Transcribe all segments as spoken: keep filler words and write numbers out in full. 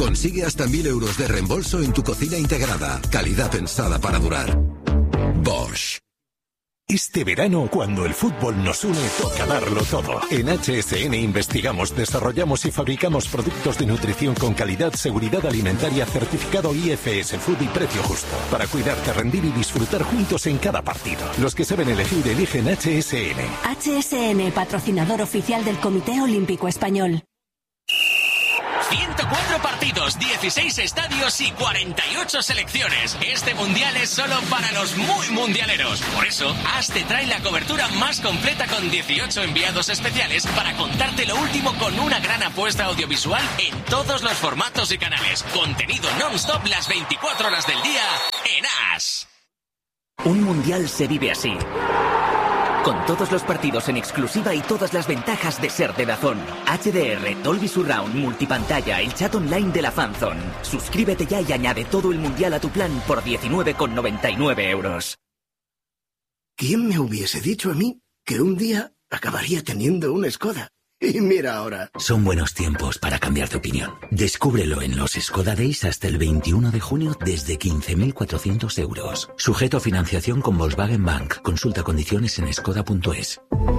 Consigue hasta mil euros de reembolso en tu cocina integrada. Calidad pensada para durar. Bosch. Este verano, cuando el fútbol nos une, toca darlo todo. En H S N investigamos, desarrollamos y fabricamos productos de nutrición con calidad, seguridad alimentaria, certificado I F S Food y precio justo. Para cuidarte, rendir y disfrutar juntos en cada partido. Los que saben elegir, eligen H S N. H S N, patrocinador oficial del Comité Olímpico Español. ciento cuatro partidos, dieciséis estadios y cuarenta y ocho selecciones. Este mundial es solo para los muy mundialeros. Por eso, A S te trae la cobertura más completa con dieciocho enviados especiales para contarte lo último con una gran apuesta audiovisual en todos los formatos y canales. Contenido non-stop las veinticuatro horas del día en A S. Un mundial se vive así. Con todos los partidos en exclusiva y todas las ventajas de ser de DAZN. H D R, Dolby Surround, multipantalla, el chat online de la Fanzone. Suscríbete ya y añade todo el mundial a tu plan por diecinueve con noventa y nueve euros. ¿Quién me hubiese dicho a mí que un día acabaría teniendo una Skoda? Y mira ahora. Son buenos tiempos para cambiar de opinión. Descúbrelo en los Skoda Days hasta el veintiuno de junio desde quince mil cuatrocientos euros. Sujeto a financiación con Volkswagen Bank. Consulta condiciones en skoda punto es.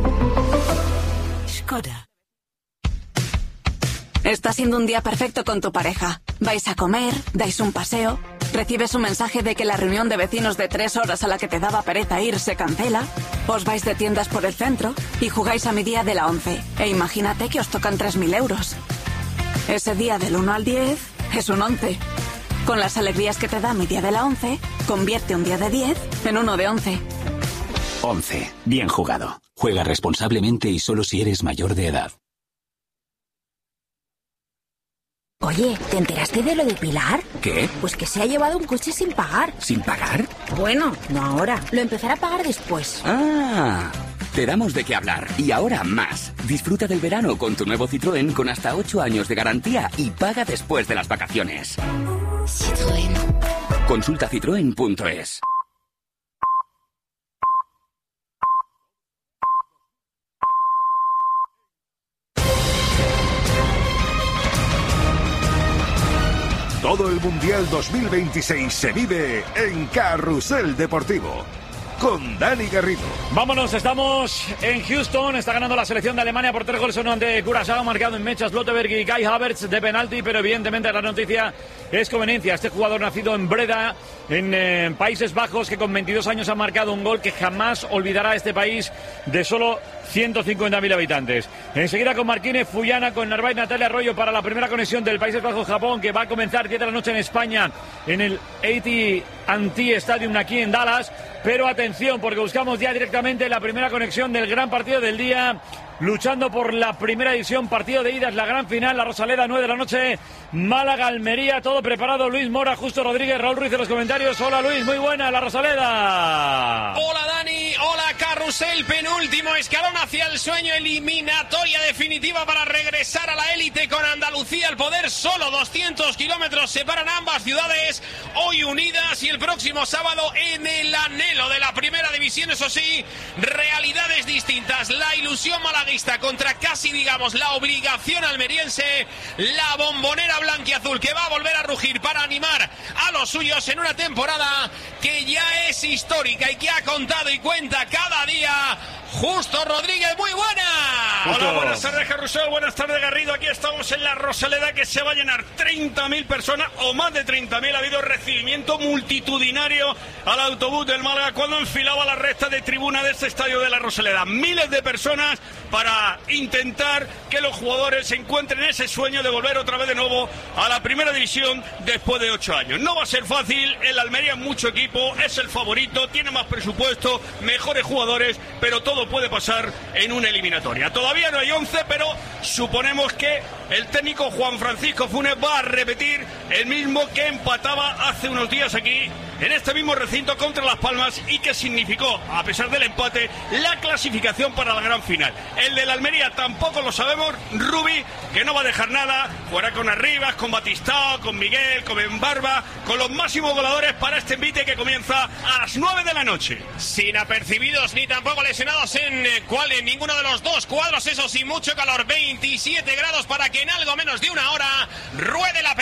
Skoda. Está siendo un día perfecto con tu pareja. Vais a comer, dais un paseo, recibes un mensaje de que la reunión de vecinos de tres horas a la que te daba pereza ir se cancela, os vais de tiendas por el centro y jugáis a mi día de la once. E imagínate que os tocan tres mil euros. Ese día del uno al diez es un once. Con las alegrías que te da mi día de la once, convierte un día de diez en uno de once. once. Bien jugado. Juega responsablemente y solo si eres mayor de edad. Oye, ¿te enteraste de lo de Pilar? ¿Qué? Pues que se ha llevado un coche sin pagar. ¿Sin pagar? Bueno, no ahora. Lo empezará a pagar después. Ah, te damos de qué hablar. Y ahora más. Disfruta del verano con tu nuevo Citroën con hasta ocho años de garantía y paga después de las vacaciones. Citroën. Consulta citroen punto es. Todo el Mundial dos mil veintiséis se vive en Carrusel Deportivo con Dani Garrido. Vámonos, estamos en Houston. Está ganando la selección de Alemania por tres goles a uno ante Curazao, marcado en Mechas, Slotterberg y Kai Havertz de penalti, pero evidentemente la noticia es conveniencia. Este jugador nacido en Breda, en eh, Países Bajos, que con veintidós años ha marcado un gol que jamás olvidará este país de solo ciento cincuenta mil habitantes. Enseguida con Marquínez, Fullana, con Narváez, Natalia Arroyo para la primera conexión del Países Bajos-Japón, que va a comenzar diez de la noche en España, en el A T and T Stadium aquí en Dallas. Pero atención, porque buscamos ya directamente la primera conexión del gran partido del día, luchando por la primera edición, partido de ida, es la gran final, la Rosaleda, nueve de la noche, Málaga, Almería, todo preparado. Luis Mora, Justo Rodríguez, Raúl Ruiz en los comentarios. Hola Luis, muy buena, la Rosaleda. Hola Dani, hola Carrusel, penúltimo escalón hacia el sueño, eliminatoria definitiva para regresar a la élite con Andalucía al poder. Solo doscientos kilómetros separan ambas ciudades, hoy unidas, y el próximo sábado en el anhelo de la primera división, eso sí, realidades distintas. La ilusión malaguista contra casi, digamos, la obligación almeriense, la Bombonera blanquiazul que va a volver a rugir para animar a los suyos en una temporada que ya es histórica y que ha contado y cuenta cada día. Justo Rodríguez, muy buena. Hola, buenas tardes Carrusel, buenas tardes Garrido. Aquí estamos en la Rosaleda, que se va a llenar treinta mil personas o más de treinta mil. Ha habido recibimiento multitudinario al autobús del Málaga cuando enfilaba la recta de tribuna de este estadio de la Rosaleda. Miles de personas para intentar que los jugadores se encuentren ese sueño de volver otra vez de nuevo a la primera división después de ocho años. No va a ser fácil, el Almería es mucho equipo, es el favorito, tiene más presupuesto, mejores jugadores, pero todo puede pasar en una eliminatoria. Todavía no hay once, pero suponemos que el técnico Juan Francisco Funes va a repetir el mismo que empataba hace unos días aquí en este mismo recinto contra Las Palmas y que significó, a pesar del empate, la clasificación para la gran final. El de la Almería tampoco lo sabemos. Rubi, que no va a dejar nada, jugará con Arribas, con Batistao, con Miguel, con Benbarba, con los máximos goleadores para este envite que comienza a las nueve de la noche. Sin apercibidos ni tampoco lesionados en eh, cual en ninguno de los dos cuadros, eso sí, mucho calor, veintisiete grados para que en algo menos de una hora ruede la pelota en la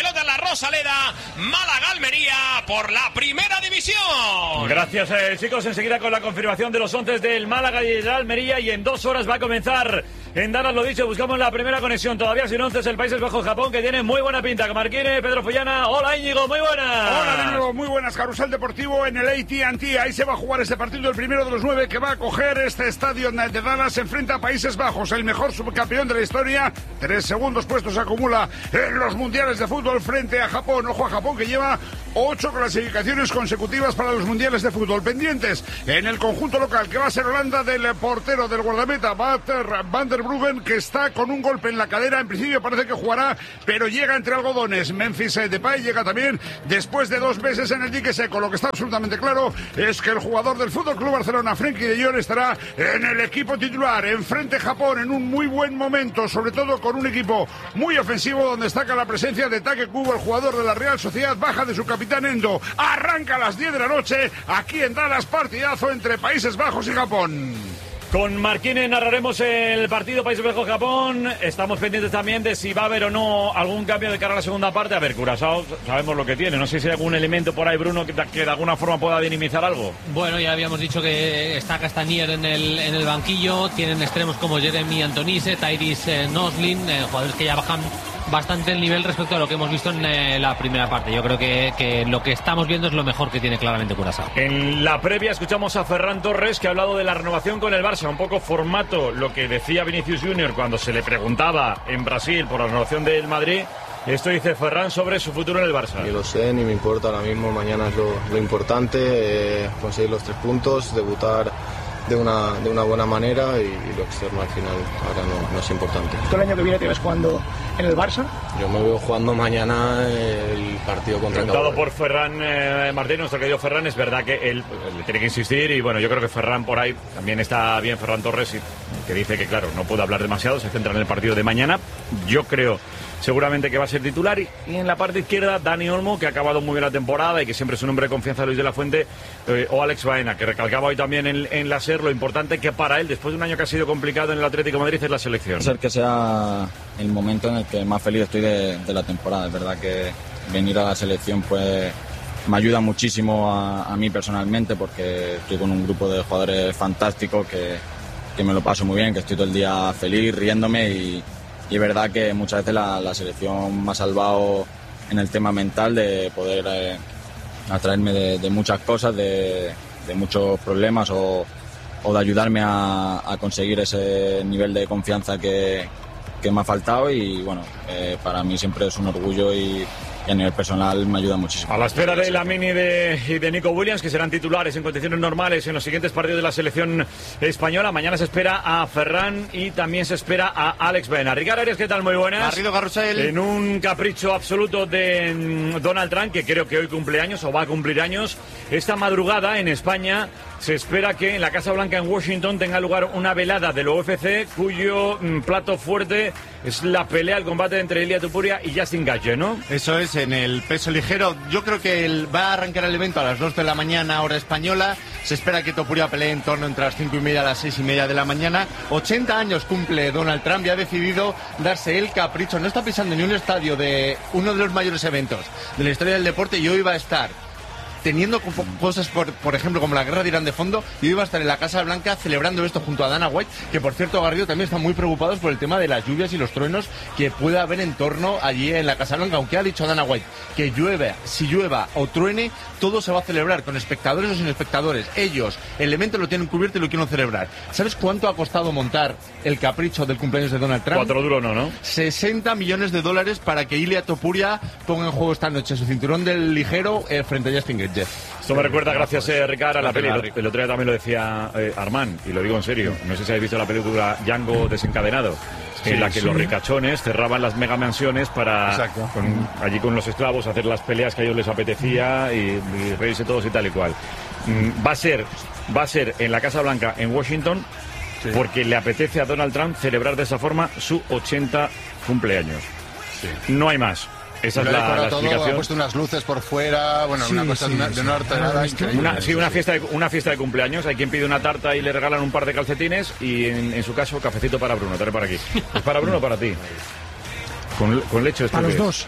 Rosaleda, Málaga-Almería por la primera división. Gracias, eh, chicos. Enseguida con la confirmación de los once del Málaga y de Almería, y en dos horas va a comenzar en Dallas, lo dicho, buscamos la primera conexión. Todavía sin once el Países Bajos-Japón, que tiene muy buena pinta. Marquine, Pedro Follana. Hola, Íñigo, muy buenas. Hola, Íñigo, muy buenas. Carrusel Deportivo en el A T and T. Ahí se va a jugar este partido, el primero de los nueve que va a coger este estadio de Dallas. Se enfrenta a Países Bajos, el mejor subcampeón de la historia. Tres segundos puestos acumula en los mundiales de fútbol frente a Japón. Ojo a Japón, que lleva ocho clasificaciones consecutivas para los mundiales de fútbol. Pendientes en el conjunto local, que va a ser Holanda, del portero, del guardameta Van der Bruggen, que está con un golpe en la cadera. En principio parece que jugará, pero llega entre algodones. Memphis Depay llega también después de dos meses en el dique seco. Lo que está absolutamente claro es que el jugador del Fútbol Club Barcelona, Frenkie de Jong, estará en el equipo titular. Enfrente Japón en un muy buen momento, sobre todo con un equipo muy ofensivo, donde destaca la presencia de Take Kubo, el jugador de la Real Sociedad, baja de su capitán Endo. Arranca a las diez de la noche aquí en Dallas, partidazo entre Países Bajos y Japón. Con Marquine narraremos el partido Países Bajos-Japón. Estamos pendientes también de si va a haber o no algún cambio de cara a la segunda parte. A ver, Curazao, sabemos lo que tiene. No sé si hay algún elemento por ahí, Bruno, que, que de alguna forma pueda dinamizar algo. Bueno, ya habíamos dicho que está Castanier en el, en el banquillo. Tienen extremos como Jeremy Antonise, Tyrese eh, Noslin, eh, jugadores que ya bajan bastante el nivel respecto a lo que hemos visto en eh, la primera parte. Yo creo que, que lo que estamos viendo es lo mejor que tiene claramente Curazao. En la previa escuchamos a Ferran Torres, que ha hablado de la renovación con el Barça. Un poco formato lo que decía Vinicius Junior cuando se le preguntaba en Brasil por la renovación del Madrid. Esto dice Ferran sobre su futuro en el Barça. Ni lo sé, ni me importa ahora mismo. Mañana es lo, lo importante, eh, conseguir los tres puntos, debutar de una, de una buena manera, y, y lo externo al final ahora no, no es importante. ¿Tú el año que viene te ves jugando en el Barça? Yo me veo jugando mañana el partido contra el Preguntado por Ferran eh, Martín, nuestro querido Ferran, es verdad que él le tiene que insistir, y bueno, yo creo que Ferran por ahí también está bien, Ferran Torres, y, que dice que claro, no puede hablar demasiado, se centra en el partido de mañana. Yo creo seguramente que va a ser titular, y, y en la parte izquierda Dani Olmo, que ha acabado muy bien la temporada y que siempre es un hombre de confianza de Luis de la Fuente, eh, o Alex Baena, que recalcaba hoy también en, en la SER lo importante que para él, después de un año que ha sido complicado en el Atlético de Madrid, es la selección. Ser que sea el momento en el que más feliz estoy de, de la temporada. Es verdad que venir a la selección pues me ayuda muchísimo a, a mí personalmente, porque estoy con un grupo de jugadores fantásticos que, que me lo paso muy bien, que estoy todo el día feliz, riéndome, y Y es verdad que muchas veces la, la selección me ha salvado en el tema mental, de poder eh, atraerme de, de muchas cosas, de, de muchos problemas, o, o de ayudarme a, a conseguir ese nivel de confianza que, que me ha faltado. Y bueno, eh, para mí siempre es un orgullo, y, y a nivel personal me ayuda muchísimo. A la espera de Lamine y de, y de Nico Williams, que serán titulares en condiciones normales en los siguientes partidos de la selección española. Mañana se espera a Ferran y también se espera a Alex Baena. Ricardo Arias, ¿qué tal? Muy buenas. Garrido Carrusel. En un capricho absoluto de mm, Donald Trump, que creo que hoy cumple años o va a cumplir años, esta madrugada en España se espera que en la Casa Blanca en Washington tenga lugar una velada del U F C, cuyo mm, plato fuerte es la pelea, el combate entre Ilia Topuria y Justin Gaethje, ¿no? Eso es, en el peso ligero. Yo creo que el, va a arrancar el evento a las dos de la mañana, hora española. Se espera que Topuria pelee en torno entre las cinco y media a las seis y media de la mañana. ochenta años cumple Donald Trump y ha decidido darse el capricho. No está pisando ni un estadio de uno de los mayores eventos de la historia del deporte, y hoy va a estar teniendo cosas, por, por ejemplo, como la guerra de Irán de fondo, y hoy va a estar en la Casa Blanca celebrando esto junto a Dana White, que por cierto, Garrido, también están muy preocupados por el tema de las lluvias y los truenos que pueda haber en torno allí en la Casa Blanca, aunque ha dicho Dana White que llueve, si llueva o truene, todo se va a celebrar, con espectadores o sin espectadores. Ellos, el evento lo tienen cubierto y lo quieren celebrar. ¿Sabes cuánto ha costado montar el capricho del cumpleaños de Donald Trump? Cuatro duro no, ¿no? sesenta millones de dólares para que Ilia Topuria ponga en juego esta noche su cinturón del ligero eh, frente a Justin Gaethje. Esto me recuerda, gracias eh, Ricardo, a la peli. El otro día también lo decía eh, Armand, y lo digo en serio. No sé si habéis visto la película Django Desencadenado, sí, en la que sí. los ricachones cerraban las mega mansiones para con, allí con los esclavos hacer las peleas que a ellos les apetecía, y, y reírse todos y tal y cual. Mm, va a ser, va a ser en la Casa Blanca en Washington, sí. porque le apetece a Donald Trump celebrar de esa forma su ochenta cumpleaños. Sí. No hay más. Esa es la, la todo, explicación. Ha puesto unas luces por fuera, bueno, sí, una cosa sí, de, una, sí. de una horterada increíble. Una, sí, una fiesta, de, una fiesta de cumpleaños. Hay quien pide una tarta y le regalan un par de calcetines, y en, en su caso, cafecito para Bruno. Trae para aquí. ¿Es para Bruno o para ti? Con, con leche. Para los dos.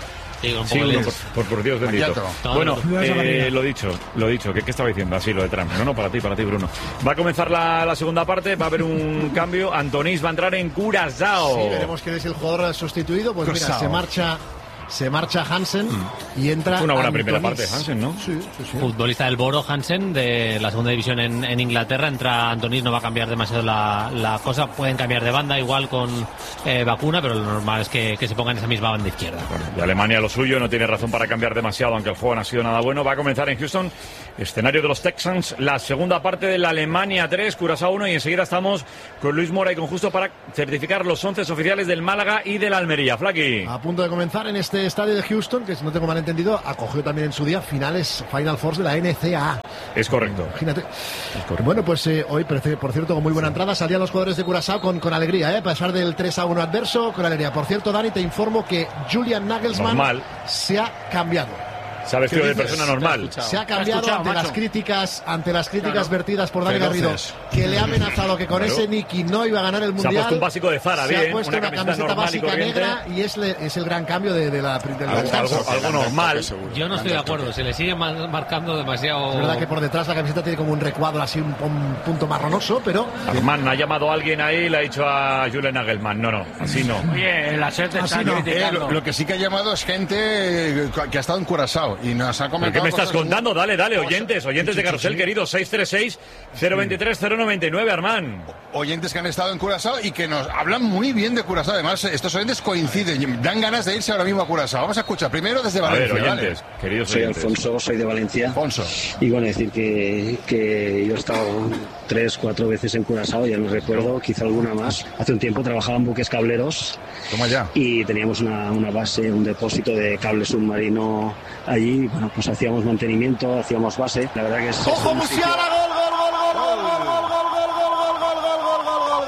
Sí, con Sí, uno, por, por, por Dios bendito. No, Bueno, no, no. eh, lo dicho, lo dicho. ¿Qué, ¿Qué estaba diciendo? Así, lo de Trump. No, no, para ti, para ti, Bruno. Va a comenzar la, la segunda parte, va a haber un cambio. Antonís va a entrar en Curazao. Sí, veremos quién es el jugador sustituido. Pues Curazao. mira, se marcha... Se marcha Hansen mm. y entra. Fue una buena Antonís. primera parte, Hansen, ¿no? Sí, sí, sí. Futbolista del Boro, Hansen, de la segunda división en, en Inglaterra. Entra Antonís, no va a cambiar demasiado la, la cosa. Pueden cambiar de banda, igual con eh, vacuna, pero lo normal es que, que se ponga en esa misma banda izquierda. Bueno, y Alemania lo suyo, no tiene razón para cambiar demasiado, aunque el juego no ha sido nada bueno. Va a comenzar en Houston, escenario de los Texans, la segunda parte de la Alemania tres, Curazao uno, y enseguida estamos con Luis Mora y con Justo para certificar los once oficiales del Málaga y del Almería. Flaqui. A punto de comenzar en este estadio de Houston, que si no tengo mal entendido, acogió también en su día finales Final Four de la N C A A. Es correcto. Imagínate. Es correcto. Bueno, pues eh, hoy, por cierto, con muy buena entrada, salían los jugadores de Curazao con, con alegría, ¿eh? A pesar del tres a uno adverso, con alegría. Por cierto, Dani, te informo que Julian Nagelsmann Normal. se ha cambiado. Se ha vestido de persona normal. Se ha cambiado escuchado, ante macho. las críticas, ante las críticas Claro. vertidas por Dani Feroces. Garrido, que le ha amenazado que con Claro. ese Niki no iba a ganar el Se ha mundial. puesto un básico de Zara, se bien, ha puesto una una, camiseta camiseta normal y básica corriente. negra y es, le- es el gran cambio de, de la, de la Algo- descanso. algo- algo normal. Yo no estoy de acuerdo, se le sigue mar- marcando demasiado. Es verdad que por detrás la camiseta tiene como un recuadro así, un, un punto marronoso, pero... Armán ha llamado a alguien ahí y le ha dicho a Julian Nagelman. No, no, así no. Oye, la SER te Así está no. criticando. Eh, lo, lo que sí que ha llamado es gente eh, que ha estado en Curazao y nos ha ¿Pero comentado. qué me estás cosas muy- contando? Dale, dale, Cosas- oyentes, oyentes Sí, de sí, Carrusel, sí. querido, seis tres seis, cero veintitrés, cero noventa y nueve, Armán. Oyentes que han estado en Curazao y que nos hablan muy bien de Curazao. Además, estos oyentes coinciden y dan ganas de irse ahora mismo a Curazao. Vamos a escuchar primero desde A ver, Valencia. oyentes, ¿vale? queridos Soy oyentes. Alfonso, soy de Valencia. Alfonso. Y bueno, decir que, que yo he estado tres, cuatro veces en Curazao, ya no recuerdo, quizá alguna más. Hace un tiempo trabajaba en buques cableros. Toma ya. Y teníamos una, una base, un depósito de cable submarino allí. Bueno, pues hacíamos mantenimiento, hacíamos base. La verdad que es... ¡Ojo, es un sitio- Musiala! ¡Gol, gol, gol, gol, gol, gol, gol, gol, gol, gol, gol, gol, gol, gol,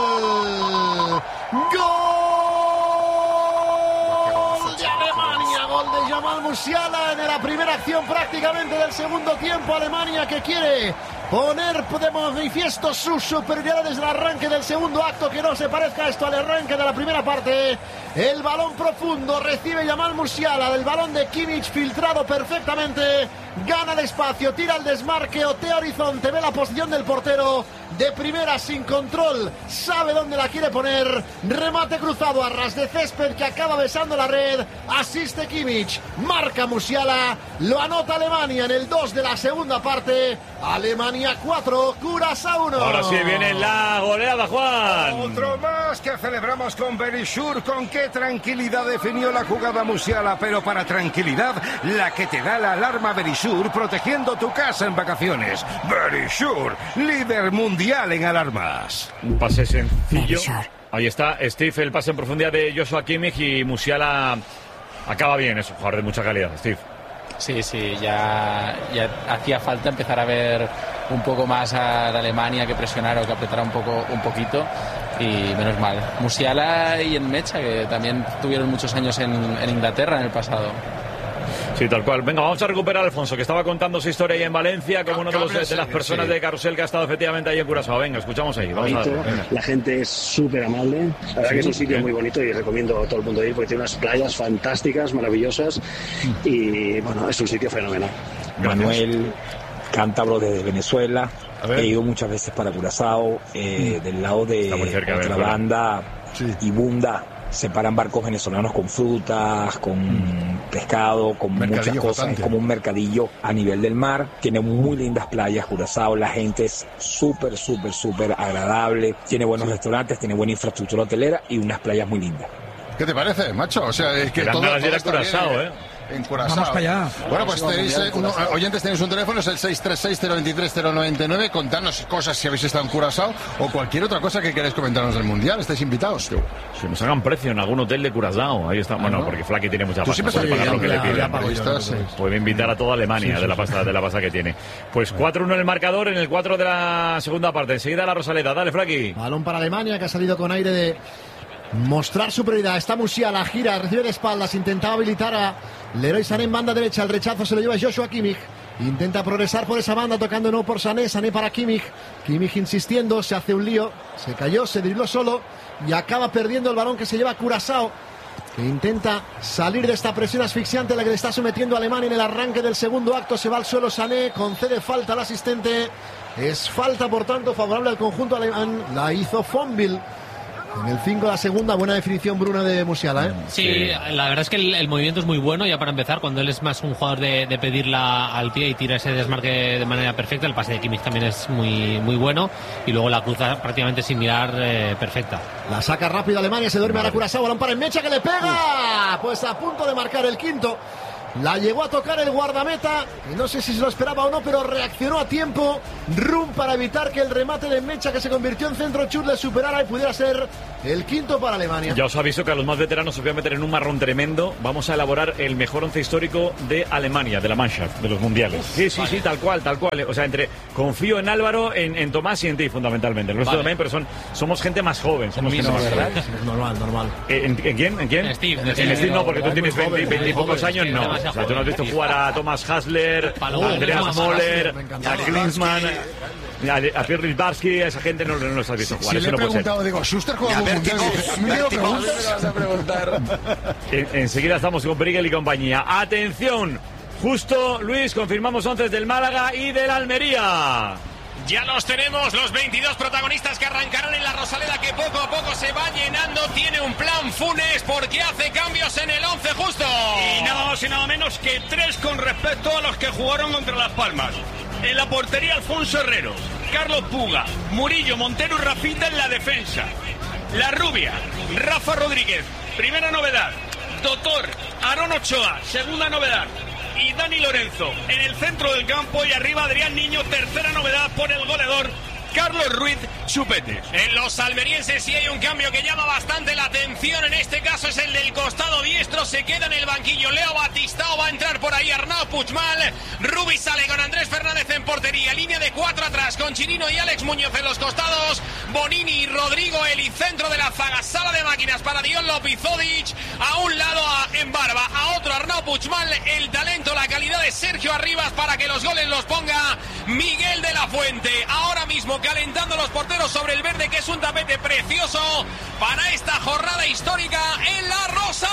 gol, gol! ¡Gol de Alemania! ¡Gol de Jamal Musiala en la primera acción prácticamente del segundo tiempo! Alemania que quiere poner de manifiesto su superioridad desde el arranque del segundo acto, que no se parezca esto al arranque de la primera parte. El balón profundo recibe Jamal Musiala del balón de Kimmich, filtrado perfectamente, gana el espacio, tira el desmarque, otea horizonte, ve la posición del portero de primera sin control, sabe dónde la quiere poner, remate cruzado a ras de césped que acaba besando la red, asiste Kimmich, marca Musiala, lo anota Alemania en el dos de la segunda parte. Alemania cuatro, Curazao uno. Ahora sí viene la goleada, Juan. Otro más que celebramos con Berisur. Con qué tranquilidad definió la jugada Musiala, pero para tranquilidad, la que te da la alarma Berisur, protegiendo tu casa en vacaciones. Berisur, líder mundial en alarmas. Un pase sencillo. Ahí está, Steve, el pase en profundidad de Joshua Kimmich, y Musiala acaba bien, es un jugador de mucha calidad, Steve. Sí, sí, ya, ya hacía falta empezar a ver un poco más a la Alemania, que presionara o que apretara un poco, un poquito, y menos mal. Musiala y Enmecha, que también tuvieron muchos años en, en Inglaterra en el pasado. Sí, tal cual. Venga, vamos a recuperar a Alfonso, que estaba contando su historia ahí en Valencia, como uno de, los, de las personas sí. de Carrusel que ha estado efectivamente ahí en Curazao. Venga, escuchamos ahí. Vamos a bonito, ver, venga. la gente es súper amable, la verdad Sí, que es un sitio bien. muy bonito y recomiendo a todo el mundo ir porque tiene unas playas fantásticas, maravillosas y bueno, es un sitio fenomenal. Manuel, cántabro desde Venezuela, he ido muchas veces para Curazao, eh, del lado de Está muy cerca de otra Venezuela. banda y Bunda. Se paran barcos venezolanos con frutas, con pescado, con muchas Mercadillo cosas. flotante. Es como un mercadillo a nivel del mar. Tiene muy lindas playas, Curazao. La gente es súper, súper, súper agradable. Tiene buenos restaurantes, tiene buena infraestructura hotelera y unas playas muy lindas. ¿Qué te parece, macho? O sea, es que Me dan todo, ganas de ir todo a está Curazao, bien, ¿eh? En Curazao. Vamos para allá. Bueno, pues Vamos tenéis, mundial eh, en uno- Curazao. oyentes, tenéis un teléfono, es el seis tres seis, cero veintitrés, cero noventa y nueve. Contadnos cosas si habéis estado en Curazao o cualquier otra cosa que queráis comentarnos del Mundial. Estáis invitados. Si nos hagan precio en algún hotel de Curazao, ahí está. Bueno, ¿no? porque Flaky tiene mucha Tú pasta, siempre puede estás pagar lo que le ya, piden. ya pago yo, no te Sí. preocupes. Puede invitar a toda Alemania Sí, sí, de la sí. pasta de la pasta que tiene. Pues cuatro uno en el marcador, en el cuatro de la segunda parte. Enseguida la Rosaleda. Dale, Flaky. Balón para Alemania, que ha salido con aire de mostrar superioridad. Está Musiala, gira, recibe de espaldas, intentaba habilitar a Leroy Sané en banda derecha. El rechazo se lo lleva Joshua Kimmich. Intenta progresar por esa banda, tocando no por Sané, Sané para Kimmich. Kimmich insistiendo, se hace un lío, se cayó, se dribló solo y acaba perdiendo el balón que se lleva Curazao. que intenta salir de esta presión asfixiante a la que le está sometiendo a Alemania en el arranque del segundo acto. Se va al suelo Sané, concede falta al asistente. Es falta, por tanto, favorable al conjunto alemán. La hizo Fonville. En el cinco de la segunda, buena definición, Bruno, de Musiala, ¿eh? Sí, la verdad es que el, el movimiento es muy bueno, ya para empezar, cuando él es más un jugador de, de pedirla al pie y tira ese desmarque de manera perfecta. El pase de Kimmich también es muy, muy bueno, y luego la cruza prácticamente sin mirar, eh, perfecta. La saca rápido Alemania, se duerme a la Curazao, balón para Mecha, que le pega, pues a punto de marcar el quinto. La llegó a tocar el guardameta, y no sé si se lo esperaba o no, pero reaccionó a tiempo Rum para evitar que el remate de Mecha, que se convirtió en centro chut, le superara y pudiera ser el quinto para Alemania. Ya os aviso que a los más veteranos os voy a meter en un marrón tremendo. Vamos a elaborar el mejor once histórico de Alemania, de la Mannschaft, de los mundiales. Sí, sí, vale. sí, tal cual, tal cual. O sea, entre confío en Álvaro, en, en Tomás y en ti, fundamentalmente. El resto vale. también, pero son, somos gente más joven. Somos gente no, más joven. Es normal, normal. ¿En, en quién? ¿En quién? En Steve. En Steve, Steve no, porque tú tienes veinte y pocos años, no. O sea, tú no has visto jugar a Thomas Hasler, a Andreas Moller, a Klinsmann, a, a Pierre Littbarski, a esa gente no, no los has visto jugar. Si Eso le he no preguntado, digo, ¿Schuster juega algún mundial? vas a preguntar? En, enseguida estamos con Brigel y compañía. ¡Atención! Justo, Luis, confirmamos once del Málaga y del Almería. Ya los tenemos, los veintidós protagonistas que arrancarán en la Rosaleda, que poco a poco se va llenando. Tiene un plan Funes porque hace cambios en el once justo. Y nada más y nada menos que tres con respecto a los que jugaron contra Las Palmas. En la portería, Alfonso Herrero, Carlos Puga, Murillo, Montero y Rafita en la defensa. La Rubia, Rafa Rodríguez, primera novedad. Doctor, Aarón Ochoa, segunda novedad. Y Dani Lorenzo en el centro del campo, y arriba Adrián Niño, tercera novedad por el goleador Carlos Ruiz Chupete. En los almerienses sí hay un cambio que llama bastante la atención. En este caso es el del costado diestro. Se queda en el banquillo Leo Batistao. Va a entrar por ahí Arnau Puigmal. Rubi sale con Andrés Fernández en portería. Línea de cuatro atrás con Chirino y Alex Muñoz en los costados. Bonini y Rodrigo Eli, centro de la zaga. Sala de máquinas para Dion Lopizodic. A un lado a Embarba, a otro Arnau Puigmal. El talento, la calidad de Sergio Arribas para que los goles los ponga Miguel de la Fuente. Ahora mismo calentando los porteros sobre el verde, que es un tapete precioso para esta jornada histórica en la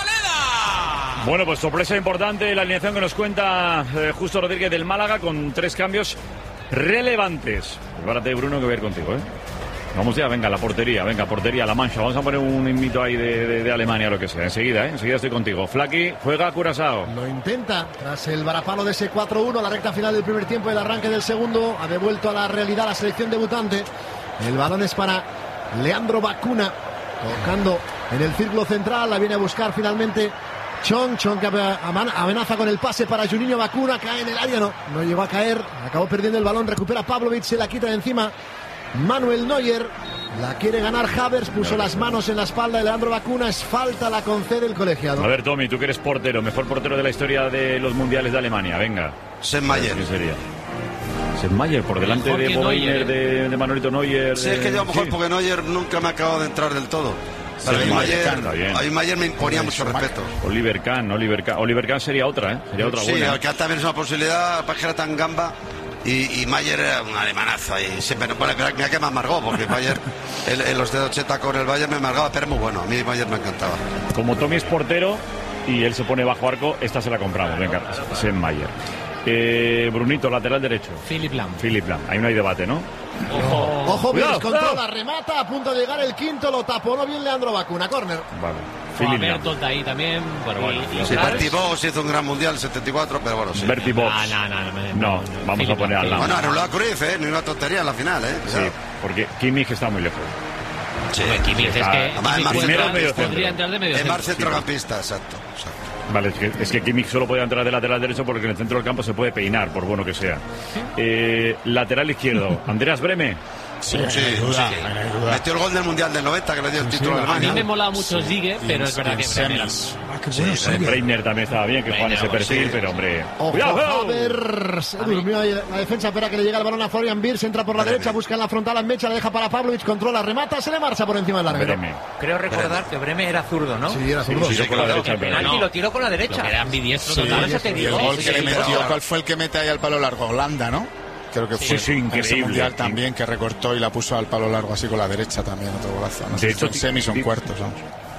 Rosaleda. Bueno, pues sorpresa importante la alineación que nos cuenta eh, Justo Rodríguez del Málaga, con tres cambios relevantes. Prepárate, Bruno, que voy a ir contigo, ¿eh? Vamos ya, venga, la portería, venga, portería, la Mancha. Vamos a poner un invito ahí de, de, de Alemania o lo que sea. Enseguida, ¿eh? Enseguida estoy contigo. Flaky, juega Curazao. Lo intenta, tras el varapalo de ese cuatro uno, la recta final del primer tiempo y el arranque del segundo. Ha devuelto a la realidad la selección debutante. El balón es para Leandro Bacuna, tocando en el círculo central. La viene a buscar finalmente Chong. Chong que amenaza con el pase para Juninho Bacuna. Cae en el área, no, no llegó a caer. Acabó perdiendo el balón, recupera Pavlovic, se la quita de encima Manuel Neuer. La quiere ganar Havertz, puso las manos en la espalda de Leandro Bacuna. Es falta, la concede el colegiado. A ver, Tommy, tú que eres portero, mejor portero de la historia de los mundiales de Alemania, venga. Sennmayer. ¿Quién sería? Sennmayer, por delante de Boiner, de, de Manuelito Neuer. Sí, de... es que yo a lo mejor sí. porque Neuer nunca me ha acabado de entrar del todo. Pero a mí Mayer, a mí Mayer me imponía mucho respeto. Oliver Kahn, Oliver Kahn. Oliver Kahn sería otra, ¿eh? Sería otra sí, buena. Sí, Kahn también es una posibilidad, para que era tan gamba. Y, y Mayer era un alemanazo y siempre, bueno, mira que me amargó, porque Mayer en, en los de ochenta con el Bayern me amargaba, pero muy bueno, a mí Mayer me encantaba. Como Tommy es portero y él se pone bajo arco, esta se la compramos, venga, Sennmayer. Eh, Brunito, lateral derecho. Philipp Lahm. Philipp Lahm, ahí no hay debate, ¿no? Ojo, ojo, bien, controla, remata, a punto de llegar el quinto, lo tapó no bien Leandro Bacuna, córner. Vale. Philipp Lahm ahí también, pero bueno. Y, y sí, Bertie Bosz hizo un gran mundial setenta y cuatro, pero bueno, sí. Bertie Bosz. No, no, no, no, no, no, vamos Philipp a poner al lado. Bueno, anuló a Cruyff, ¿eh? Ni una tontería en la final, ¿eh? Sí, porque Kimmich está muy lejos. Sí, Kimmich es que podría entrar de medio centro. Es más centrocampista, exacto, exacto. Vale, es que, es que Kimmich solo puede entrar de lateral derecho porque en el centro del campo se puede peinar, por bueno que sea. Eh, lateral izquierdo, Andreas Brehme. Sí, sí, sí, sí. Metió el gol del Mundial del noventa que le dio el título a Alemania. A mí me molaba mucho Ziege, pero es verdad que Brehme. Sí, Breitner también estaba bien, que juega en ese perfil, sí. Pero hombre. ¡Cuidado! Se durmió ahí la defensa, espera que le llega el balón a Florian Wirtz, entra por la Brehme. Derecha, busca en la frontal a Mecha, la deja para Pavlovic, controla, remata, se le marcha por encima del larguero. Creo recordar que Brehme era zurdo, ¿no? Sí, era zurdo. Sí, sí, sí, claro, derecha, el penalti no. Lo tiró con la derecha. Era ambidiestro sí, total. Eso te y el gol que le metió, ¿cuál fue el que mete ahí al palo largo? Holanda, ¿no? Creo que fue sí, sí, increíble, ese mundial también, que recortó y la puso al palo largo así con la derecha también, otro golazo. No de sé, hecho, en semis o en cuartos, vamos.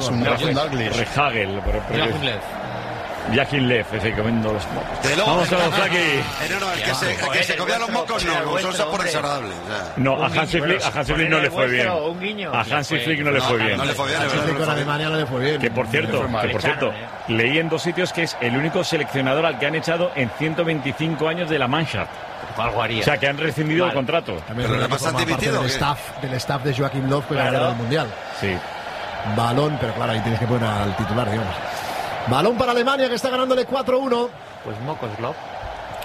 Rehagel. Joachim Lev. Joachim Lev, ese comiendo los mocos. Vamos con los Flaki. Eh, no, no, el que se, el que se comía los mocos no, son son por desagradables. No, a Hansi Flick, a Hansi Flick no le fue bien. A Hansi Flick no le fue bien. No le fue bien. Con Alemania no le fue bien. Que por cierto, que por cierto, leí en dos sitios que es el único seleccionador al que han echado en ciento veinticinco años de la Mannschaft. Algo haría. O sea, que han rescindido Vale. el contrato. También es una parte del staff, del staff de Joachim Löw que Claro. ganó el Mundial. Sí. Balón, pero claro, ahí tienes que poner al titular, digamos. Balón para Alemania que está ganándole cuatro uno. Pues mocos, Love.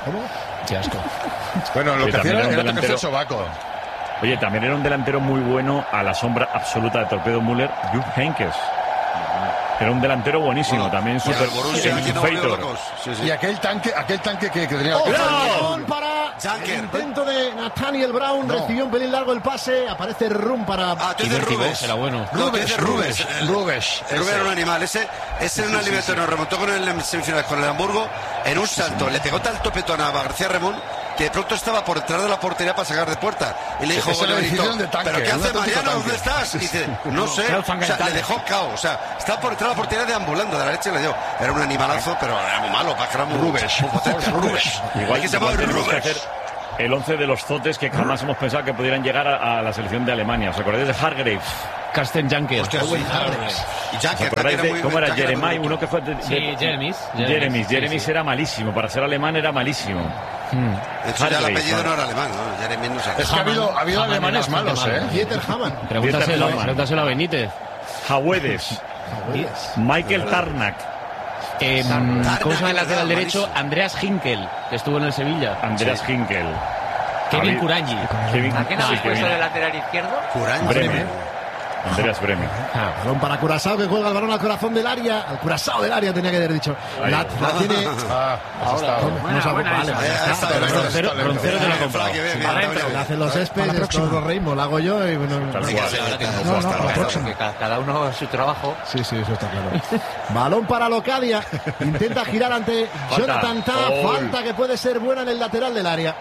¿Cómo? Qué asco. Bueno, lo Sí, que hacía también era, era un era tocarse el delantero. sobaco. Oye, también era un delantero muy bueno a la sombra absoluta de Torpedo Müller, Jupp Heynckes. Era un delantero buenísimo, Bueno, también y super el Borussia, aquí no volvió locos. Sí, sí. Y aquel tanque, aquel tanque que, que tenía... Ojo, ¡Cuidado! balón para Janker. el intento de Nathaniel Brown. No. Recibió un pelín largo el pase. Aparece Rum para... Ah, tú dices Rubens. Era bueno. No, tú dices Rubens. Rubens, Rubens, El Rubens ese. era un animal. Ese, ese era un alimento. Nos remontó con el en semifinales con el Hamburgo. En un salto le pegó tal topetón a García Remón que de pronto estaba por detrás de la portería para sacar de puerta. Y le dijo, Ese era bueno, el edificio Benito, de tanque, ¿pero qué un hace auténtico Mariano? tanque. ¿Dónde estás? Y dice, no sé. O sea, le dejó cao. O sea, estaba por detrás de la portería deambulando de la leche y le dio. Era un animalazo, pero era muy malo. Para que era muy, Rubens. muy potente. Rubens. Igual que se igual llama tenemos que Rubens. hacer el once de los zotes que jamás hemos pensado que pudieran llegar a, a la selección de Alemania. ¿Os acordáis de Hargreaves? Carsten Janker. Hostia, sí, Hargreaves. Y ¿Os Janker acordáis también de era muy- cómo era Janker era muy Jeremai? bueno. Uno que fue de, de- Sí, Jeremis. Jeremis. sí, Jeremis sí. era malísimo. Para ser alemán era malísimo. De hecho, ya el Hargreaves, apellido ¿no? no era alemán, ¿no? Jeremy no sé. Es que ha habido, ha habido Hamann alemanes era bastante malos, malo. ¿eh? Dieter Hamann. Pregúntaselo, Dieter Hamann. pregúntaselo a Benítez. Hawedes. Michael Tarnak. Eh, Tarnak, ¿Cómo se llama el que lateral era derecho? malísimo. Andreas Hinkel, que estuvo en el Sevilla. Andreas Hinkel. Kevin David- Kuranyi. Kevin, ¿A quién habéis sí, puesto Kevin. de lateral izquierdo? Curán, Bremen. Andreas Bremen. Ah, balón para Curazao, que juega el balón al corazón del área. Al Curazao del área tenía que haber dicho. Ahí. La, la tiene... Ah, Ahora, no, no sabe- buena vale, esa. vale, Eh, está. esta, pero Roncero- esta, Roncero Roncero te lo ha comprado. Frankie, bien, bien, Vale, bien, pero bien. Le hacen los Para céspedes, la esto próxima. lo reímos, lo hago yo y bueno, Tal Sí, cual. sí, sí, No, no, hasta para la ahora. próxima. Que ca- cada uno su trabajo. Sí, sí, eso está claro. Balón para Locadia. Intenta girar ante Jonathan Tah. Gol. Falta que puede ser buena en el lateral del área.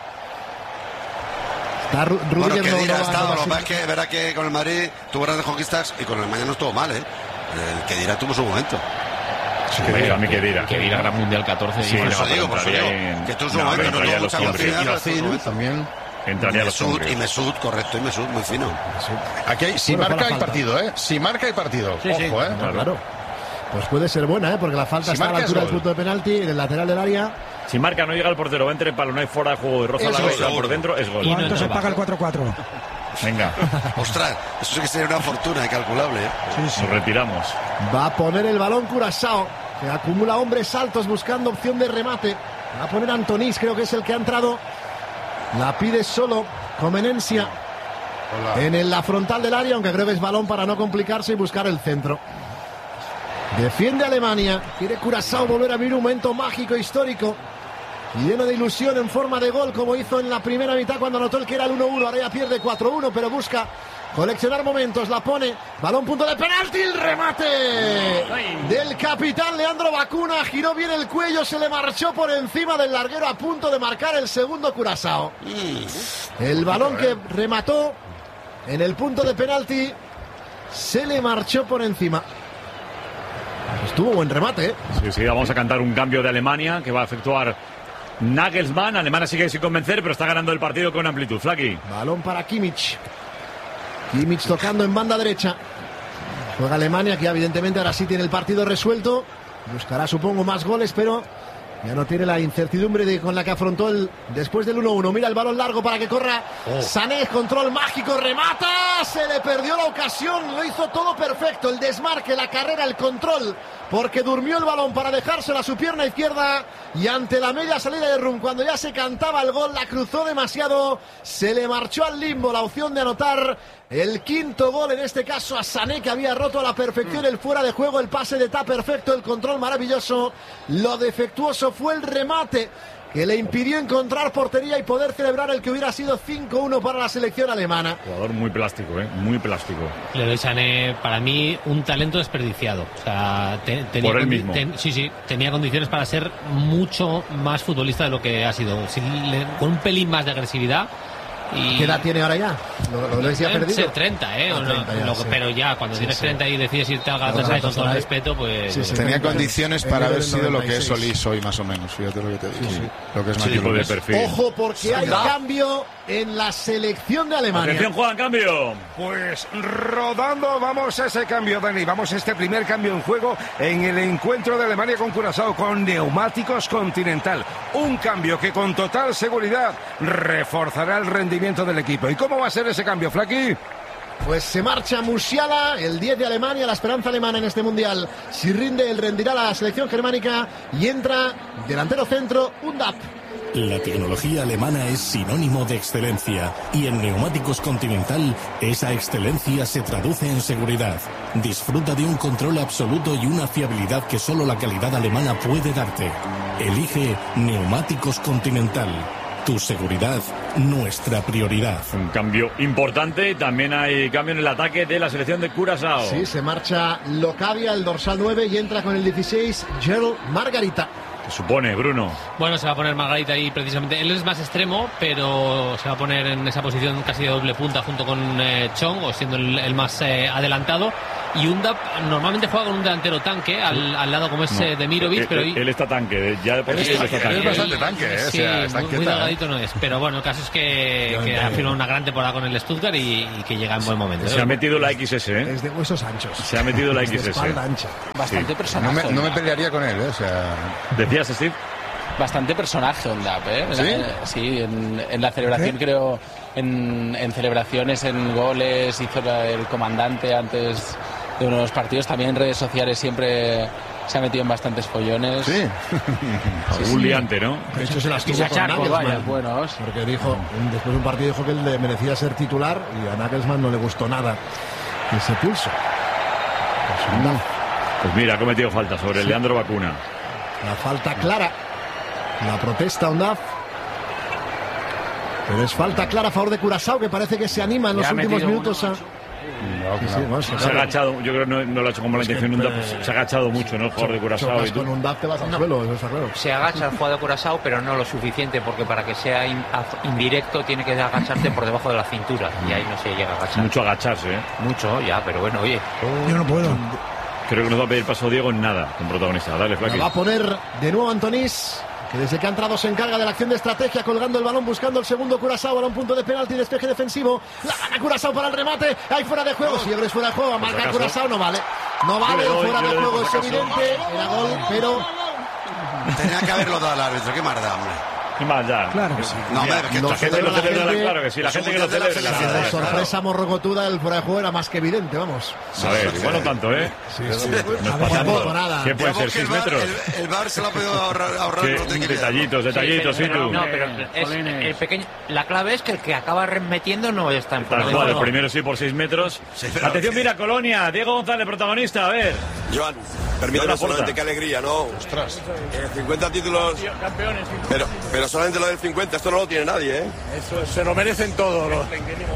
Está Ru- Bueno, Rudiger que no- dirá, no ha va- estado. no va Lo a que pasa es que verá que con el Madrid tuvo grandes conquistas y con el Mañana no estuvo mal, ¿eh? El que dirá tuvo su momento. Venga, a mí que dirá. Que vira Gran Mundial catorce. Sí, Por no, eso pero digo, por eso entraría digo. en- Que tuvo su no, momento, pero no entraría tuvo en los mucha hombres. confianza. Y pero tuvo su Ozil momento. también. Entraría a los Mesut, hombres. y Mesut, correcto, y Mesut, muy fino. Aquí hay, si Bueno, marca para hay falta. partido, ¿eh? Si marca hay partido. Sí, sí. Ojo, ¿eh? Claro, claro. Pues puede ser buena, ¿eh? Porque la falta Si está a la marca es altura del gol. punto de penalti, en el lateral del área. Si marca no llega el portero, va entre palo, no hay fuera de juego y roza Eso la cabeza seguro. por dentro, es gol. Y no ¿Cuánto se entraba. paga el cuatro cuatro? Venga, Ostras, eso sí que sería una fortuna incalculable, ¿eh? nos retiramos. Va a poner el balón Curazao, que acumula hombres altos buscando opción de remate. Va a poner Antonís, creo que es el que ha entrado. La pide solo Comenencia en el- la frontal del área, aunque creo que es balón para no complicarse y buscar el centro. Defiende Alemania. Quiere Curazao volver a vivir un momento mágico, histórico. Y lleno de ilusión en forma de gol, como hizo en la primera mitad cuando anotó el que era el uno uno. Ahora ya pierde cuatro uno, pero busca coleccionar momentos. La pone. Balón, punto de penalti. El remate del capitán Leandro Bacuna. Giró bien el cuello, se le marchó por encima del larguero a punto de marcar el segundo Curazao. El balón que remató en el punto de penalti se le marchó por encima. Estuvo buen remate, ¿eh? Sí, sí, vamos a cantar un cambio de Alemania que va a efectuar Nagelsmann. Alemania sigue sin convencer, pero está ganando el partido con amplitud. Flaki. Balón para Kimmich. Kimmich tocando en banda derecha. Juega Alemania, que evidentemente ahora sí tiene el partido resuelto. Buscará, supongo, más goles, pero ya no tiene la incertidumbre de, con la que afrontó el después del uno uno. Mira el balón largo para que corra Sané. Control mágico, remata. Se le perdió la ocasión. Lo hizo todo perfecto. El desmarque, la carrera, el control. Porque durmió el balón para dejársela a su pierna izquierda. Y ante la media salida de Rum, cuando ya se cantaba el gol, la cruzó demasiado. Se le marchó al limbo la opción de anotar el quinto gol, en este caso a Sané, que había roto a la perfección el fuera de juego, el pase de Ta perfecto, el control maravilloso. Lo defectuoso fue el remate que le impidió encontrar portería y poder celebrar el que hubiera sido cinco uno para la selección alemana. Jugador muy plástico, ¿eh? Muy plástico. Leroy Sané, para mí, un talento desperdiciado. O sea, te- tenía Por él condi- mismo. ten- sí, sí, tenía condiciones para ser mucho más futbolista de lo que ha sido. Si le- con un pelín más de agresividad. Y ¿Qué edad tiene ahora ya? ¿Lo, lo ves ya Deben perdido? ser treinta, ¿eh? Ah, O no, treinta ya, lo- sí. Pero ya, cuando Sí, tienes sí. treinta y decides irte al Galatasaray con todo el respeto, pues... Sí, sí. Tenía Claro. condiciones En para el haber sido lo que es noventa y seis. Solís hoy, más o menos. Fíjate lo que te digo. Lo que es Sí, Matthew tipo de Nunes. perfil. Ojo, porque hay Anda. cambio en la selección de Alemania. Atención, Juan, cambio. Pues rodando, vamos a ese cambio, Dani. Vamos a este primer cambio en juego en el encuentro de Alemania con Curazao con neumáticos Continental. Un cambio que con total seguridad reforzará el rendimiento del equipo. ¿Y cómo va a ser ese cambio, Flaki? Pues se marcha Musiala, el diez de Alemania, la esperanza alemana en este mundial. Si rinde, él rendirá la selección germánica y entra delantero centro, Undap. La tecnología alemana es sinónimo de excelencia y en Neumáticos Continental esa excelencia se traduce en seguridad. Disfruta de un control absoluto y una fiabilidad que solo la calidad alemana puede darte. Elige Neumáticos Continental. Tu seguridad, nuestra prioridad. Un cambio importante. También hay cambio en el ataque de la selección de Curazao. Sí, se marcha Locavia, el dorsal nueve, y entra con el dieciséis, Gerald Margarita. ¿Qué supone, Bruno? Bueno, se va a poner Margarita ahí precisamente. Él es más extremo, pero se va a poner en esa posición casi de doble punta junto con eh, Chong, o siendo el, el más eh, adelantado. Y Undap normalmente juega con un delantero tanque al, al lado como es no. eh, Demirovic, él, pero él, él está tanque, ya de por sí él está tanque. Él es bastante tanque, eh, sí, o sea, está muy, muy quieta, delgadito eh. no es. Pero bueno, el caso es que, que ha firmado una gran temporada con el Stuttgart y, y que llega en buen momento. Se ¿eh? ha metido la X S, ¿eh? Es de huesos anchos. Se ha metido la X S. Es de espalda ancha. Bastante sí. personaje. No me, no me pelearía con él, ¿eh? O sea... ¿Decías, Steve? Bastante personaje Undap, ¿eh? ¿Sí? En, sí, en, en la celebración, ¿Eh? creo, en, en celebraciones, en goles, hizo el comandante antes de uno de los partidos. También en redes sociales siempre se ha metido en bastantes follones. Sí. Algún liante, ¿no? De hecho, se las Y tuvo con Chaco, vaya, Nagelsmann. buenos. Porque dijo, después de un partido dijo que él le merecía ser titular y a Nagelsmann no le gustó nada ese pulso. Pues, mm. pues mira, ha cometido falta sobre sí. Leandro Bacuna. La falta clara. La protesta Undaf. Pero es falta clara a favor de Curazao, que parece que se anima en los últimos minutos a... No, sí, sí, bueno, se, se ha agachado, yo creo que no, no lo ha hecho como la intención de Undaf, pues, se ha agachado mucho, ¿no? El jugador de Curazao. Y con Undaf te vas al no, suelo, eso está claro. Se agacha el jugador de Curazao, pero no lo suficiente, porque para que sea in, indirecto tiene que agacharte por debajo de la cintura, y ahí no se llega a agachar. Mucho agacharse, ¿eh? Mucho, ya, pero bueno, oye. Yo no puedo. Creo que nos va a pedir paso Diego en nada, con protagonista. Dale, Flaky. Va a poner de nuevo Antonís, que desde que ha entrado se encarga de la acción de estrategia, colgando el balón, buscando el segundo Curazao, a un punto de penalti, despeje defensivo, la gana Curazao para el remate, ahí fuera de juego, si es fuera de juego, marca Curazao, no vale, no vale, doy, fuera de juego, es evidente, era gol, pero... Tenía que haberlo dado al árbitro, qué marda, hombre. ¿Qué más da? Claro que sí. No, hombre, que la gente lo celebra, claro que sí, la gente que lo celebra. La sorpresa morrocotuda, el fuera de juego era más que evidente, vamos. A ver, igual no tanto, ¿eh? Sí, sí. No es pasando. Nada. ¿Qué puede ser, seis metros? El, el bar se lo ha podido ahorrar, ahorrar no te detallitos, detallitos, sí, pero, tú. No, pero es, el pequeño, la clave es que el que acaba remetiendo no está en fuera de juego. El primero sí por seis metros. Sí, atención, mira, Colonia, Diego González, protagonista, a ver. Joan, permítame solamente, qué alegría, ¿no? Ostras. Eh, cincuenta títulos. Campeones. Pero, pero solamente lo del cincuenta, esto no lo tiene nadie, ¿eh? Eso, se lo merecen todos. ¿No?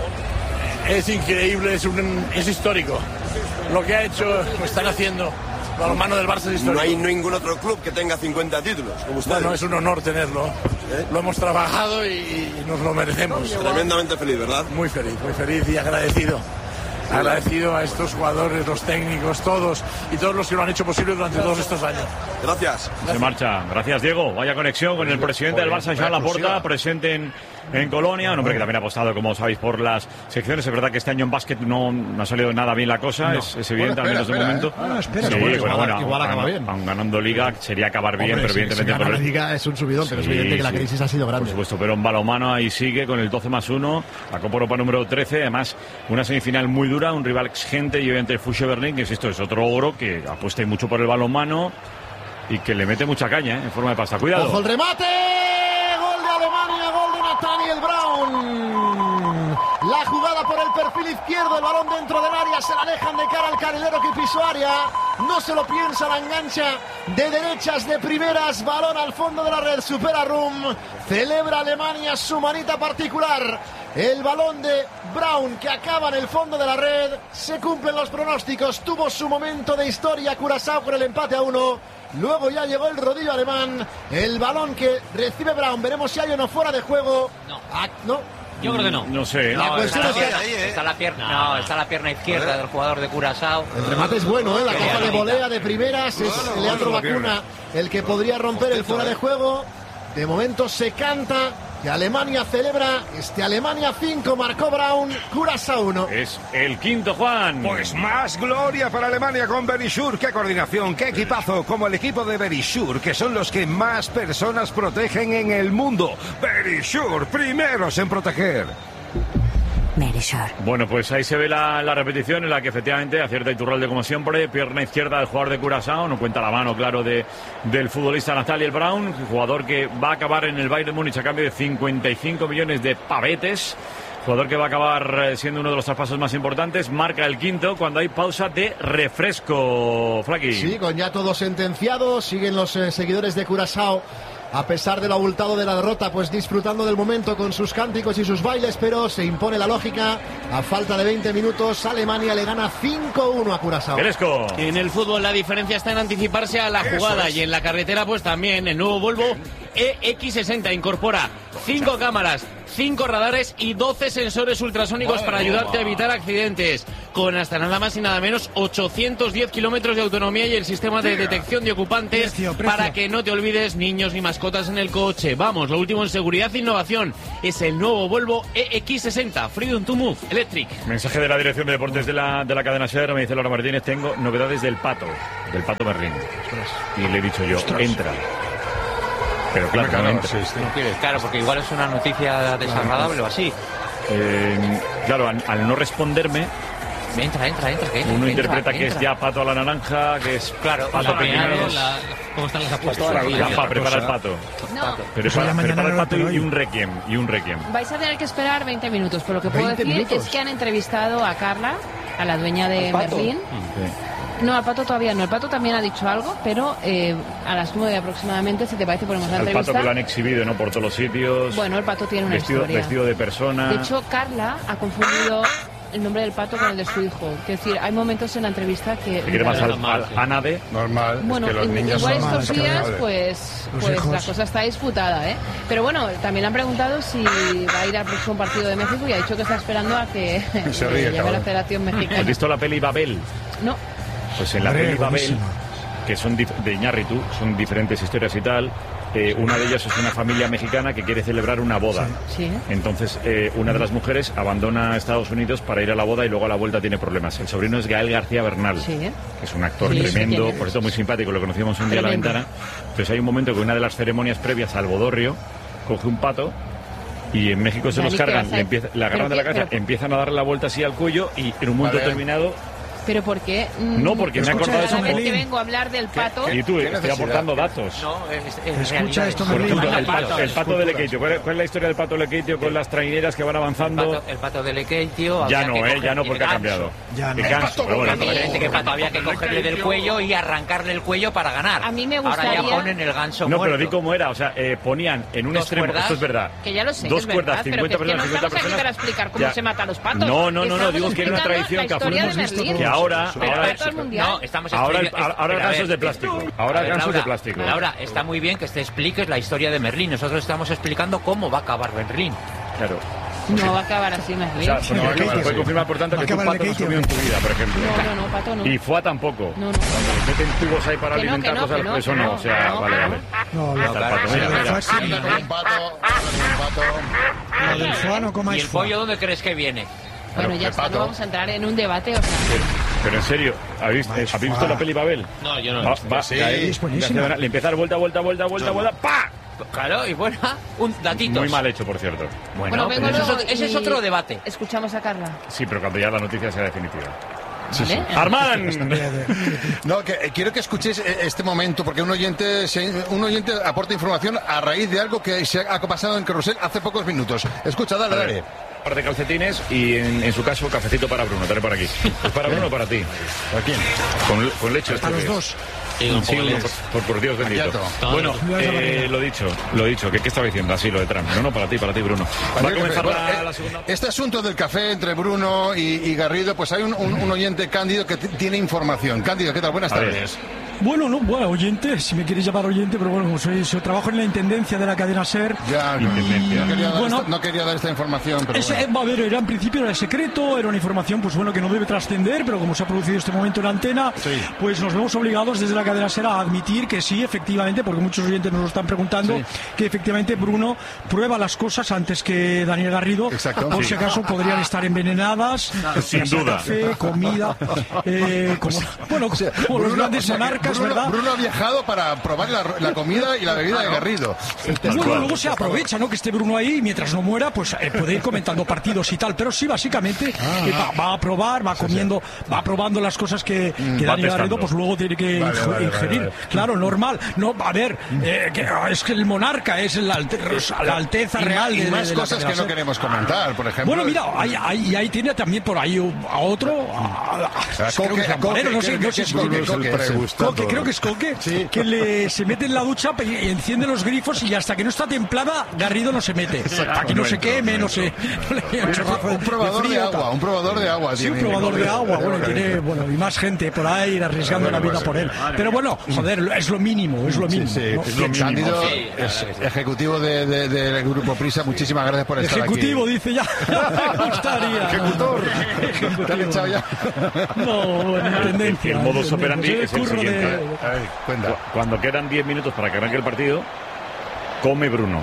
Es increíble, es, un, es histórico. Lo que ha hecho, lo están haciendo. Los manos del Barça es histórico. No hay ningún otro club que tenga cincuenta títulos, como ustedes. Bueno, es un honor tenerlo. ¿Eh? Lo hemos trabajado y, y nos lo merecemos. Tremendamente feliz, ¿verdad? Muy feliz, muy feliz y agradecido. Agradecido a estos jugadores, los técnicos, todos y todos los que lo han hecho posible durante todos estos años. Gracias. Se marcha. Gracias, Diego. Vaya conexión con el presidente del Barça, Joan Laporta, presente en, en Colonia. Un hombre que también ha apostado, como sabéis, por las secciones. Es verdad que este año en básquet no, no ha salido nada bien la cosa. No. Es, es evidente, bueno, espera, al menos de momento. Eh. Ah, espera, sí, bueno, igual, bueno, igual acaba bien. Aun ganando Liga sería acabar bien, hombre, pero si, evidentemente... Si gana por la Liga es un subidón, sí, pero es evidente que la crisis sí. ha sido grande. Por supuesto, pero en balonmano ahí sigue con el doce más uno. La Copa Europa número trece. Además, una semifinal muy dura, un rival exigente y obviamente el Fusche Berlín, que es esto, es otro ogro que apuesta mucho por el balonmano y que le mete mucha caña, ¿eh? En forma de pasta. Cuidado. ¡Ojo el remate! ¡Gol de Alemania! ¡Gol de Nathaniel Brown! La jugada por el perfil izquierdo, el balón dentro del área, se la dejan de cara al carrilero que pisó área. No se lo piensa, la engancha de derechas, de primeras, balón al fondo de la red, supera Rum. Celebra Alemania su manita particular. El balón de Brown que acaba en el fondo de la red. Se cumplen los pronósticos. Tuvo su momento de historia Curazao con el empate a uno. Luego ya llegó el rodillo alemán. El balón que recibe Brown. Veremos si hay o no fuera de juego. No. Ah, ¿no? Yo creo que no. No sé. La no, cuestión está, es que ahí, ¿eh? está la pierna, no, está la pierna izquierda del jugador de Curazao. El remate es bueno, ¿eh? La caja de volea de primeras es bueno, Leandro bueno, Bacuna el que podría romper el fuera de juego. De momento se canta que Alemania celebra este Alemania cinco, marcó Brown, Curazao uno. Es el quinto, Juan. Pues más gloria para Alemania con Verisur. Qué coordinación, qué equipazo, como el equipo de Verisur, que son los que más personas protegen en el mundo. Verisur, primeros en proteger. Verisure. Bueno, pues ahí se ve la, la repetición en la que efectivamente acierta Iturralde como siempre, pierna izquierda del jugador de Curazao, no cuenta la mano, claro, de del futbolista Nathaniel Brown, jugador que va a acabar en el Bayern Múnich a cambio de cincuenta y cinco millones de pavetes. Jugador que va a acabar siendo uno de los traspasos más importantes. Marca el quinto cuando hay pausa de refresco. Flaqui. Sí, con ya todo sentenciado. Siguen los eh, seguidores de Curazao, a pesar de lo abultado de la derrota, pues disfrutando del momento con sus cánticos y sus bailes, pero se impone la lógica. A falta de veinte minutos, Alemania le gana cinco uno a Curazao. Fresco. En el fútbol la diferencia está en anticiparse a la jugada y en la carretera pues también el nuevo Volvo E X sesenta incorpora cinco cámaras, cinco radares y doce sensores ultrasónicos para ayudarte a evitar accidentes, con hasta nada más y nada menos ochocientos diez kilómetros de autonomía y el sistema de detección de ocupantes precio, precio. para que no te olvides niños ni mascotas en el coche. Vamos, lo último en seguridad e innovación es el nuevo Volvo E X sesenta Freedom to Move Electric. Mensaje de la Dirección de Deportes de la, de la cadena SER, me dice Laura Martínez, tengo novedades del Pato, del Pato Merlín. Y le he dicho yo, Ostras. entra. Pero claro, claro, no entra. Sí, sí. No quieres, claro, porque igual es una noticia desagradable o así. Eh, claro, al, al no responderme, entra, entra, entra. Que entra uno que interpreta entra, que entra. es ya Pato a la naranja, que es claro, Pato pequeño. ¿Cómo están las apuestas? Gafa, prepara el Pato. No. Pero para, prepara el Pato y, y un requiem, y un requiem. Vais a tener que esperar veinte minutos, pero lo que puedo decir minutos. es que han entrevistado a Carla, a la dueña de Merlín. Sí. No, al Pato todavía no. El Pato también ha dicho algo, pero eh, a las nueve aproximadamente, si te parece, ponemos la el entrevista. El Pato que lo han exhibido, ¿no? Por todos los sitios. Bueno, el Pato tiene una vestido, historia. Vestido de persona. De hecho, Carla ha confundido el nombre del Pato con el de su hijo. Es decir, hay momentos en la entrevista que... ¿Te quiere más al, al Anade? Normal, bueno, es que los niños igual son estos días, pues, pues la cosa está disputada, ¿eh? Pero bueno, también le han preguntado si va a ir al próximo partido de México y ha dicho que está esperando a que se ríe, llegue la Federación Mexicana. ¿Has visto la peli Babel? No. Pues en la peli Babel, que son de Iñárritu, son diferentes historias y tal. Eh, una de ellas es una familia mexicana que quiere celebrar una boda. Sí. Sí. Entonces, eh, una de las mujeres abandona Estados Unidos para ir a la boda y luego a la vuelta tiene problemas. El sobrino es Gael García Bernal, sí. que es un actor sí, tremendo, sí, por cierto muy simpático, lo conocíamos un día tremendo. a la ventana. Entonces hay un momento que una de las ceremonias previas al bodorrio coge un pato y en México se los cargan, le, empieza, le agarran de la cabeza, empiezan a darle la vuelta así al cuello y en un momento vale. determinado... ¿Pero por qué? No, porque me ha acordado eso. Que vengo a hablar del Pato. Y tú, estoy aportando datos. No, es, es Escucha esto, Por ejemplo, el, pato, el pato de Lekeitio. ¿Cuál, ¿Cuál es la historia del pato de Lekeitio con las traineras que van avanzando? El pato, el pato de Lekeitio. Ya no, eh, ya no, porque ha cambiado. Ya no. Canso, pero bueno, evidentemente que pato había que cogerle del cuello y arrancarle el cuello para ganar. A mí me gustaría... Ahora ya ponen el ganso No, muerto. pero di cómo era. O sea, eh, ponían en un Dos extremo... cuerdas, esto es verdad. Que ya lo sé, Dos que es cuerdas, verdad, cincuenta pero que es que personas, no estamos aquí para explicar cómo ya. se matan los patos. No, no, no, no, digo que era una tradición que que ahora... No, estamos ahora el, ahora ahora el ganso es de plástico. Ahora el ganso es de plástico. Laura, está muy bien que te expliques la historia de Merlín. Nosotros estamos explicando cómo va a acabar Merlín. Claro. No va a acabar así, Merlín. O sea, no, no, puede confirmar, por tanto, que tu pato no subió en tu vida, por ejemplo. No, no, no, pato no. Y Foa tampoco. No, no. Cuando meten tubos ahí para que no, alimentarlos, que no, que no, eso no, no, o sea, no, vale, no. vale. No, no, está el pato, mira, mira. Con un pato, con un pato. Lo del foie no comáis ¿Y el foie. pollo dónde crees que viene? Bueno, ya está, no vamos a entrar en un debate, o sea... Pero en serio, ¿habéis, eh, ¿habéis visto la peli Babel? No, yo no. Va, va, sí, ahí, es buenísima. le empieza a dar vuelta, vuelta, vuelta, vuelta, vuelta, ¡pa! Claro, y bueno, un datito. Muy mal hecho, por cierto. Bueno, Bueno, pero vengo ese, es luego otro, ese es y otro debate. Escuchamos a Carla. Sí, pero cuando ya la noticia sea definitiva. Sí, sí. ¡Armán! No, que eh, quiero que escuchéis eh, este momento, porque un oyente, se- un oyente aporta información a raíz de algo que se ha pasado en Carrusel hace pocos minutos. Escucha, dale, A ver. dale. Un par de calcetines y en, en su caso cafecito para Bruno, dale por aquí. ¿Es para Bruno o para ti? ¿Para quién? Con, con leche. Para los este dos. Sí, un sí, poco de por, leche. por, por Dios bendito. Maquiato. Bueno, eh, lo dicho, lo dicho. ¿Qué, qué estaba diciendo? Así, lo de Trump. No, no, para ti, para ti, Bruno. Va a comenzar Bueno, la, eh, la segunda. Este asunto del café entre Bruno y, y Garrido, pues hay un, un- un oyente, Cándido, que t- tiene información. Cándido, ¿qué tal? Buenas A ver. tardes. Bueno, no, bueno, oyente, si me queréis llamar oyente, pero bueno, como soy, yo trabajo en la intendencia de la cadena SER. Ya, no, Intendencia. no quería dar Bueno. esta, no quería dar esta información, pero Ese, bueno. va a ver, era en principio era secreto, era una información pues bueno que no debe trascender, pero como se ha producido este momento en la antena, Sí. pues nos vemos obligados desde la cadena SER a admitir que sí, efectivamente, porque muchos oyentes nos lo están preguntando, Sí. que efectivamente Bruno prueba las cosas antes que Daniel Garrido, Exacto. por Sí. si acaso podrían estar envenenadas, Sin ya sea duda. café, comida, eh, como, bueno, O sea, como los Bruno, grandes o sea, que monarcas. Marca, Bruno, es verdad. Bruno ha viajado para probar la, la comida y la bebida de Garrido. Bueno, luego se aprovecha, ¿no? Que esté Bruno ahí y mientras no muera, pues eh, puede ir comentando partidos y tal. Pero sí, básicamente, ah, eh, va, va a probar, va comiendo, va probando las cosas que, que Dani Garrido, pues luego tiene que vale, vale, ingerir. Vale, vale. Claro, normal. No, a ver, eh, que, es que el monarca es la, alte, la alteza y, real. Y de, más de cosas que no queremos comentar, por ejemplo. Bueno, mira, ahí, ahí, ahí tiene también por ahí a otro. A, a, creo que es Lamparero, no sé, no sé si es Coque. Coque, creo que es Coque, sí. Que le, se mete en la ducha y enciende los grifos y hasta que no está templada, Garrido no se mete. Para que no se queme, no sé. Un probador de agua, un probador de agua. Sí, un probador de agua, bueno, tiene, bueno, y más gente por ahí arriesgando la vida por él. Pero bueno, joder, es lo mínimo, es lo mínimo. Sí, sí, es lo mínimo. Cándido, es ejecutivo de, de, de, del Grupo Prisa, muchísimas gracias por estar ejecutivo, aquí. Ejecutivo, dice ya, me gustaría. Ejecutor. ¿Te han echado ya? No, bueno, tendencia. El modus operandi es el siguiente. De... A ver, cuenta. Cuando quedan diez minutos para que arranque el partido, come Bruno.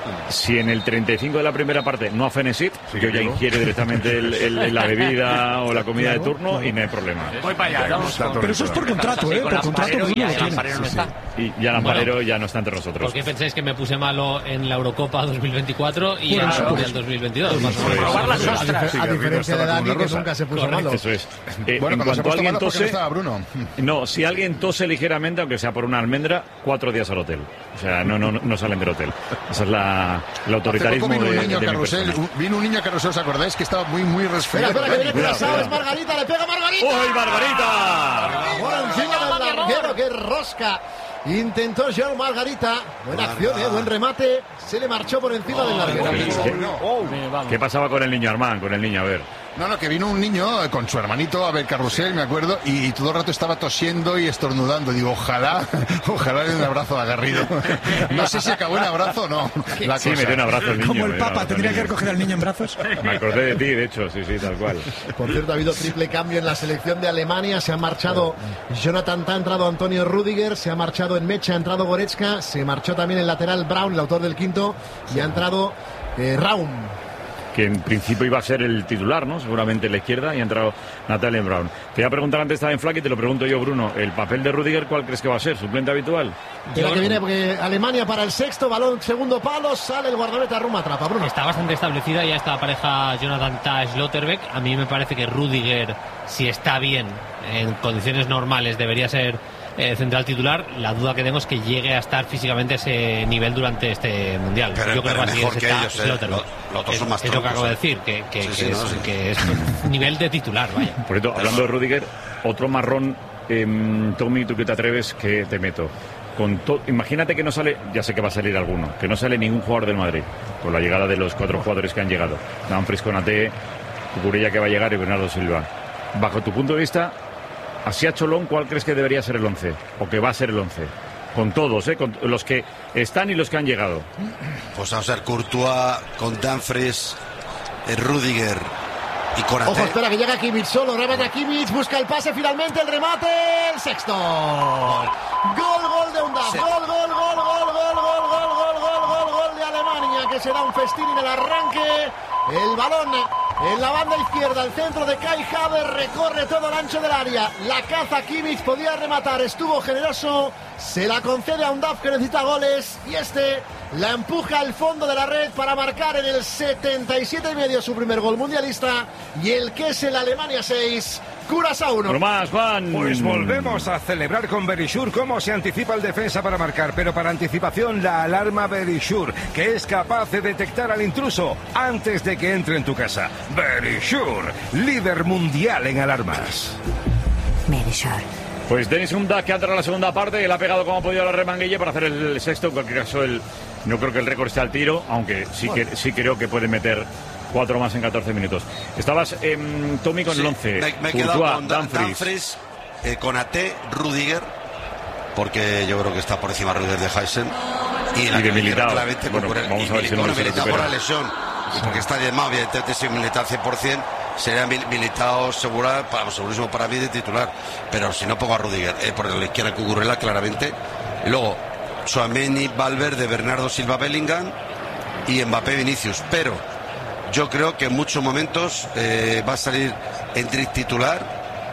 Si en el treinta y cinco de la primera parte no ha fenesit, sí, yo ya ingiere directamente el, el, la bebida o la comida de turno y no hay problema. Voy para allá. Pero eso es por contrato, ¿eh? Por contrato Bruno ya, lo tiene. sí, sí. Y ya Lamparero bueno, ya no está entre nosotros. ¿Por qué pensáis que me puse malo en la Eurocopa dos mil veinticuatro y bueno, en el dos mil veintidós? Probar las ostras. A diferencia de Dani, que nunca se puso malo. Eso es. Eh, bueno, cuando se ha puesto malo porque no estaba Bruno. No, si alguien tose ligeramente, aunque sea por una almendra, cuatro días al hotel. O sea, no, no, no salen del hotel. Esa es la, la autoridad. Hace poco vino un niño de, carrusel, de vino un niño a carrusel, ¿os acordáis? Que estaba muy, muy resfriado. Espera, espera, que viene Curazao, es Margarita, le pega Margarita. ¡Uy, Margarita! Por encima del larguero, qué rosca. Intentó Joan Margarita. Buena acción, ¿eh? Buen remate. Se le marchó por encima del larguero. ¿Qué, ¿Qué pasaba con el niño Armán? Con el niño, a ver. No, no, que vino un niño con su hermanito a ver carrusel, me acuerdo, y, y todo el rato estaba tosiendo y estornudando. Digo, ojalá, ojalá le dé un abrazo a Garrido. No sé si acabó en abrazo o no. La sí, cosa. Me dio un abrazo al niño. Como el Papa, tendría que recoger al niño en brazos. Me acordé de ti, de hecho, sí, sí, tal cual. Por cierto, ha habido triple cambio en la selección de Alemania. Se ha marchado Jonathan Tah, ha entrado Antonio Rüdiger, se ha marchado en Mecha, ha entrado Goretzka, se marchó también el lateral Braun, el autor del quinto, y ha entrado eh, Raum. Que en principio iba a ser el titular, ¿no? Seguramente en la izquierda, y ha entrado Natalia Braun. Te iba a preguntar antes, estaba en Flack y te lo pregunto yo, Bruno. ¿El papel de Rüdiger cuál crees que va a ser? ¿Suplente habitual? Espera que viene porque Alemania para el sexto, balón segundo palo, sale el guardameta, Ruma atrapa, Bruno. Está bastante establecida ya esta pareja Jonathan Tah Schlotterbeck. A mí me parece que Rüdiger, si está bien, en condiciones normales, debería ser Eh, central titular. La duda que tengo es que llegue a estar físicamente a ese nivel durante este mundial. Pero, yo creo pero que mejor que ellos, eh. los, los otros es, son más es lo que acabo de decir, que, que, sí, que, sí, es, no, sí. que es nivel de titular, vaya. Por cierto, hablando de Rüdiger, otro marrón, eh, Tommy, tú que te atreves, que te meto. Con to- Imagínate que no sale, ya sé que va a salir alguno, que no sale ningún jugador del Madrid, con la llegada de los cuatro jugadores que han llegado. Dumfries, Konaté, Cucurella que va a llegar y Bernardo Silva. Bajo tu punto de vista, así a Cholón, ¿cuál crees que debería ser el once? O que va a ser el once. Con todos, ¿eh? Con los que están y los que han llegado. Pues vamos a ser Courtois, con Dumfries, eh, Rüdiger y Konaté. Ojo, espera que llega Kimmich solo, remata Kimmich, busca el pase, finalmente el remate, el sexto. Gol, gol de Undav, sí. gol, gol, gol, gol, gol, gol, gol, gol, gol, gol, gol de Alemania, que se da un festín en el arranque. El balón en la banda izquierda, el centro de Kai Havertz, recorre todo el ancho del área. La caza Kimmich, podía rematar, estuvo generoso. Se la concede a Undav, que necesita goles. Y este la empuja al fondo de la red para marcar en el setenta y siete y medio su primer gol mundialista. Y el que es el Alemania seis, Curazao uno. Por más, Juan. Pues volvemos a celebrar con Verisure cómo se anticipa el defensa para marcar, pero para anticipación la alarma Verisure, que es capaz de detectar al intruso antes de que entre en tu casa. Verisure, líder mundial en alarmas. Verisure. Pues Denis Undav, que entra en la segunda parte, él ha pegado como ha podido a la remanguille para hacer el sexto. En cualquier caso, el, no creo que el récord esté al tiro, aunque sí, bueno. que, sí creo que puede meter cuatro más en catorce minutos. Estabas, eh, Tommy, con sí, el once. Me, me he quedado con Dumfries, Dumfries eh, Konaté, Rüdiger, porque yo creo que está por encima Rüdiger de Heisen. Y, la y de Militao. Bueno, por el, vamos y a ver si no se Militao por la lesión. Y porque está diezmado, evidentemente, si Militao al cien por cien, sería Militao segura, para, segurísimo para mí de titular. Pero si no pongo a Rüdiger, eh, por la izquierda Cucurella, claramente. Luego, Tchouaméni, Valverde, Bernardo Silva, Bellingham y Mbappé, Vinicius. Pero yo creo que en muchos momentos eh, va a salir Endrick titular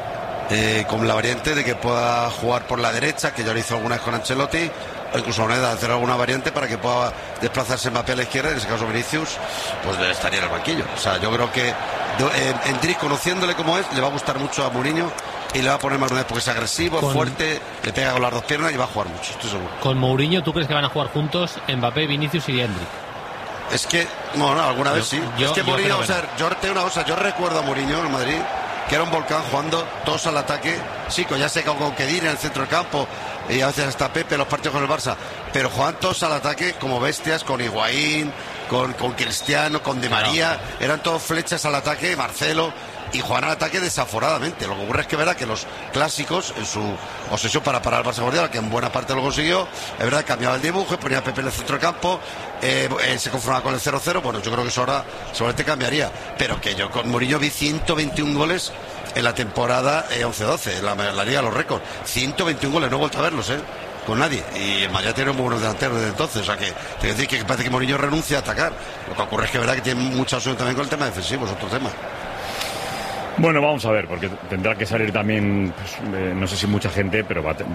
eh, con la variante de que pueda jugar por la derecha, que ya lo hizo alguna vez con Ancelotti, o incluso Moneda hacer alguna variante para que pueda desplazarse Mbappé a la izquierda, en ese caso Vinicius, pues estaría en el banquillo. O sea, yo creo que eh, Endrick, conociéndole como es, le va a gustar mucho a Mourinho y le va a poner más porque es agresivo, con... es fuerte, le pega con las dos piernas y va a jugar mucho, estoy seguro. Con Mourinho, ¿tú crees que van a jugar juntos Mbappé, Vinicius y Endrick? Es que, bueno, alguna yo, vez sí. Yo, es que yo Mourinho, o sea, que no. yo tengo una cosa, yo recuerdo a Mourinho en Madrid, que era un volcán jugando todos al ataque, sí, ya sé con Kedira en el centro del campo y a veces hasta Pepe los partidos con el Barça, pero jugaban todos al ataque como bestias, con Higuaín, con, con Cristiano, con Di María, claro. Eran todos flechas al ataque, Marcelo, y juegan al ataque desaforadamente. Lo que ocurre es que verá que los clásicos, en su obsesión para parar al Barça Guardiola, que en buena parte lo consiguió, es verdad, cambiaba el dibujo, ponía a Pepe en el centro del campo, eh, eh, se conformaba con el cero cero, bueno, yo creo que eso ahora seguramente cambiaría, pero que yo con Mourinho vi ciento veintiún goles en la temporada eh, once doce, la, la Liga de los Récords, ciento veintiún goles, no he vuelto a verlos, eh con nadie, y el Madrid tiene muy buenos delanteros desde entonces, o sea que te que decir que parece que Mourinho renuncia a atacar. Lo que ocurre es que es verdad que tiene mucha opción también con el tema defensivo, es otro tema. Bueno, vamos a ver, porque tendrá que salir también, pues, eh, no sé si mucha gente, pero va a... Te, eh,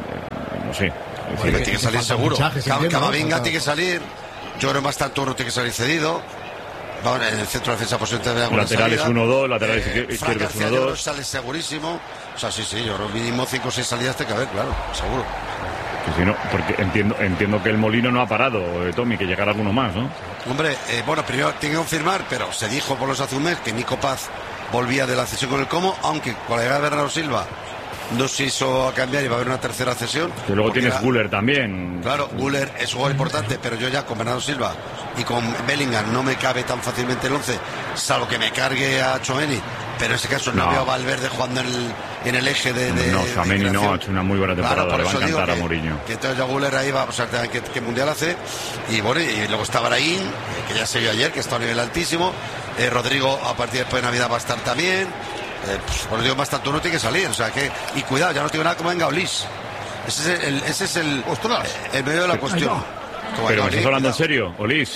no sé. Bueno, tiene que, que salir seguro. Camavinga tiene que salir, yo creo más tanto uno tiene que salir cedido. Vamos, en el centro de defensa posiblemente de alguna laterales uno dos, laterales eh, izquierdos uno dos. Sale segurísimo. O sea, sí, sí, yo creo mínimo cinco o seis salidas tiene que haber, claro, seguro. Que si no, porque entiendo entiendo que el Molino no ha parado, eh, Tommy, que llegará alguno más, ¿no? Hombre, eh, bueno, primero tiene que confirmar, pero se dijo por los hace un mes que Nico Paz volvía de la cesión con el Como, aunque con la llegada de Bernardo Silva no se hizo a cambiar y va a haber una tercera cesión. Que luego tienes era, Güler también. Claro, Güler es un jugador importante, pero yo ya con Bernardo Silva y con Bellingham no me cabe tan fácilmente el once, salvo que me cargue a Tchouaméni, pero en ese caso no, no veo a Valverde jugando en el, en el eje de, de No, Tchouaméni no ha hecho una muy buena temporada, claro, le va a encantar a Mourinho. Que entonces ya Güler ahí va, o sea, que, que mundial hace, y bueno, y luego está Brahim, que ya se vio ayer, que está a nivel altísimo, eh, Rodrigo a partir después de Navidad va a estar también. Eh, pues, por digo, más tanto uno tiene que salir, o sea que, y cuidado, ya no tengo nada como venga Olís. Ese es el, ese es el, el medio de la cuestión. Pero ¿me estás hablando en serio, Olís?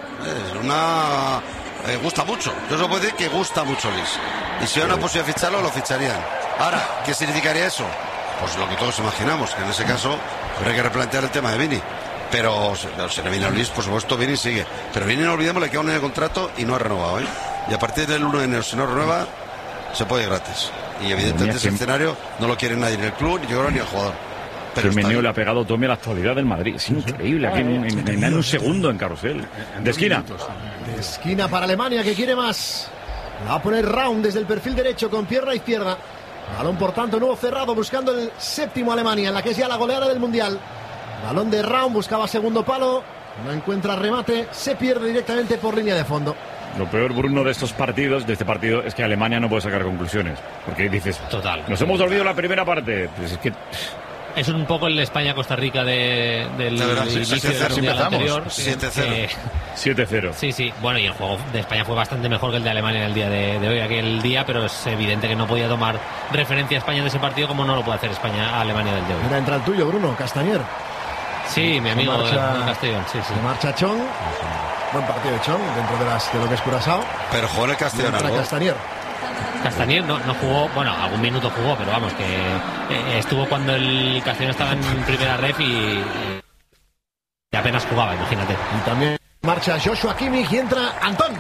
Es una eh, gusta mucho, yo os puedo decir que gusta mucho Olís. Y si hay una posibilidad de ficharlo, lo ficharían. Ahora, ¿qué significaría eso? Pues lo que todos imaginamos, que en ese caso habría que replantear el tema de Vini. Pero se le viene a Olís, por supuesto, Vini sigue. Pero Vini, no olvidemos, le queda un año de contrato y no ha renovado, ¿eh? Y a partir del uno de enero, si no renueva, se puede ir gratis. Y evidentemente ese escenario no lo quiere nadie, ni el club, ni yo creo, ni el jugador. Pero Firmino le ha pegado Tommy a la actualidad del Madrid. Es increíble, aquí en, en, en, en un segundo en carrusel. De esquina. De esquina para Alemania, que quiere más. La va a poner Raum desde el perfil derecho con pierna izquierda. Balón, por tanto, nuevo cerrado, buscando el séptimo Alemania, en la que es ya la goleada del Mundial. Balón de Raum, buscaba segundo palo. No encuentra remate, se pierde directamente por línea de fondo. Lo peor, Bruno, de estos partidos, de este partido, es que Alemania no puede sacar conclusiones. Porque dices, total, nos hemos olvidado la primera parte. Pues es que... Es un poco el España-Costa Rica de, del de verdad, sí, inicio sí, del Mundial anterior. siete cero. Eh, siete cero. Sí, sí. Bueno, y el juego de España fue bastante mejor que el de Alemania en el día de, de hoy, aquel día, pero es evidente que no podía tomar referencia a España de ese partido como no lo puede hacer España a Alemania del de hoy. Mira, entra el tuyo, Bruno, Castañer. Sí, mi amigo marcha, de Castellón, sí, sí. Marcha Chong. Buen partido de Chong dentro de, las, de lo que es Curazao. Pero jugó en el Castellón. Castañer. Castañer no, no jugó, bueno, algún minuto jugó, pero vamos, que eh, estuvo cuando el Castellón estaba en primera ref y, y apenas jugaba, imagínate. Y también marcha Joshua Kimmich y entra Antón.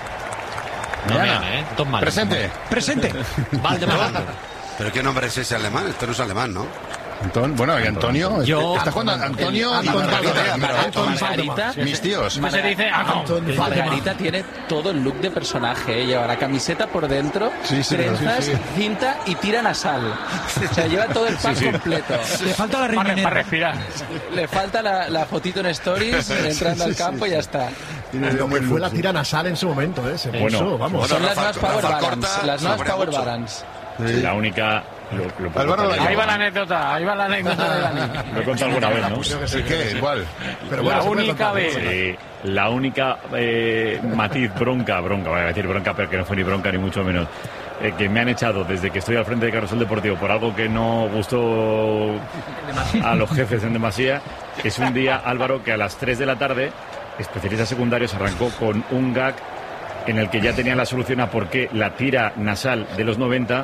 No me llame, ¿eh? Tom Mal. Presente. Presente. Valdemar. ¿Pero qué nombre es ese alemán? Esto no es alemán, ¿no? Anton, bueno, y Antonio. Yo, está jugando Antonio el, y Margarita. Margarita, mis tíos. ¿Cómo se dice? Anton, Margarita tiene todo el look de personaje. ¿eh? Lleva la camiseta por dentro, sí, sí, trenzas, sí, sí. cinta y tira nasal. O sea, lleva todo el pack sí, sí. completo. Le falta la riñonera. Para respirar. Le falta la, la fotito en stories, entrando sí, al campo sí, y ya está. Lo que fue la tira nasal en su momento, ¿eh? Se bueno, puso, vamos. Son las nuevas Power Barons. Las nuevas Power Barons. Sí. La única... Lo, lo Álvaro, ahí va la anécdota, ahí va la anécdota de Dani. Lo he contado alguna vez, ¿no? Sí, ¿qué? Igual. Pero bueno, la única vez. Sí, la única eh, matiz bronca, bronca, voy a decir bronca, pero que no fue ni bronca ni mucho menos, eh, que me han echado desde que estoy al frente de Carrusel Deportivo por algo que no gustó a los jefes en demasía, es un día, Álvaro, que a las tres de la tarde, especialistas secundarios arrancó con un gag en el que ya tenían la solución a por qué la tira nasal de los noventa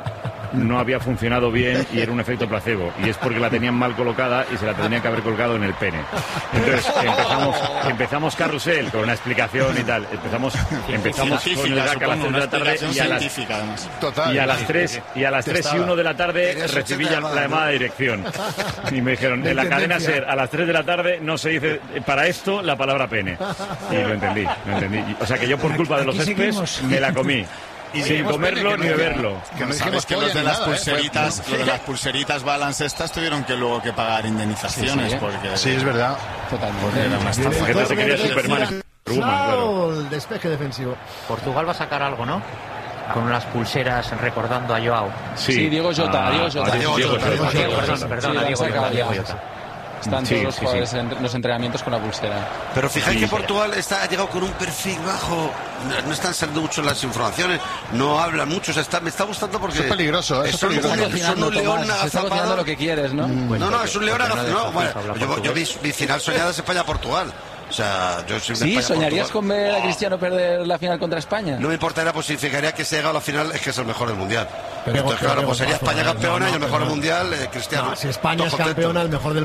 no había funcionado bien y era un efecto placebo. Y es porque la tenían mal colocada y se la tendrían que haber colocado en el pene. Entonces empezamos, empezamos carrusel con una explicación y tal. Empezamos, empezamos con el D A C a las tres de la tarde y a las, Total, y a las tres y a las tres y uno de la tarde recibí ya la llamada de dirección. Y me dijeron, en la cadena SER a las tres de la tarde no se dice para esto la palabra pene. Y lo entendí, lo entendí. O sea que yo por culpa de los céspedes me la comí. Y sin comerlo pene, ni beberlo. Que no sabes que los de las pulseritas, ¿eh? Lo de las pulseritas balance estas tuvieron que luego que pagar indemnizaciones. Sí, sí, porque... sí es verdad. Totalmente. Porque era más la gente se quería Superman. Claro. Despeje defensivo. Portugal va a sacar algo, ¿no? Con unas pulseras recordando a Joao. Sí, sí Diego Jota, ah, Diego Jota. Ah, Diego Jota. Diego Jota. Diego, perdón, perdón, sí, Diego Jota. Diego Jota. Están sí, todos los sí, jugadores sí. en los entrenamientos con la pulsera. Pero fijáis sí, que Portugal está, ha llegado con un perfil bajo, no, no están saliendo mucho las informaciones, no hablan mucho, o sea, está, me está gustando porque... Eso es peligroso, ¿eh? Es un, un, un león agazapado. Lo que quieres, ¿no? Mm. No, no, es un león agazapado. No, bueno, yo, yo vi mi final soñada es España-Portugal. O sea, yo soy sí, ¿soñarías con ver a Cristiano perder la final contra España? No me importaría, pues significaría que se ha llegado a la final, es que es el mejor del Mundial. Pero, entonces, pero, claro, pues sería pero, España campeona no, no, y el mejor del Mundial, eh, Cristiano. No, si España es campeona, el mejor del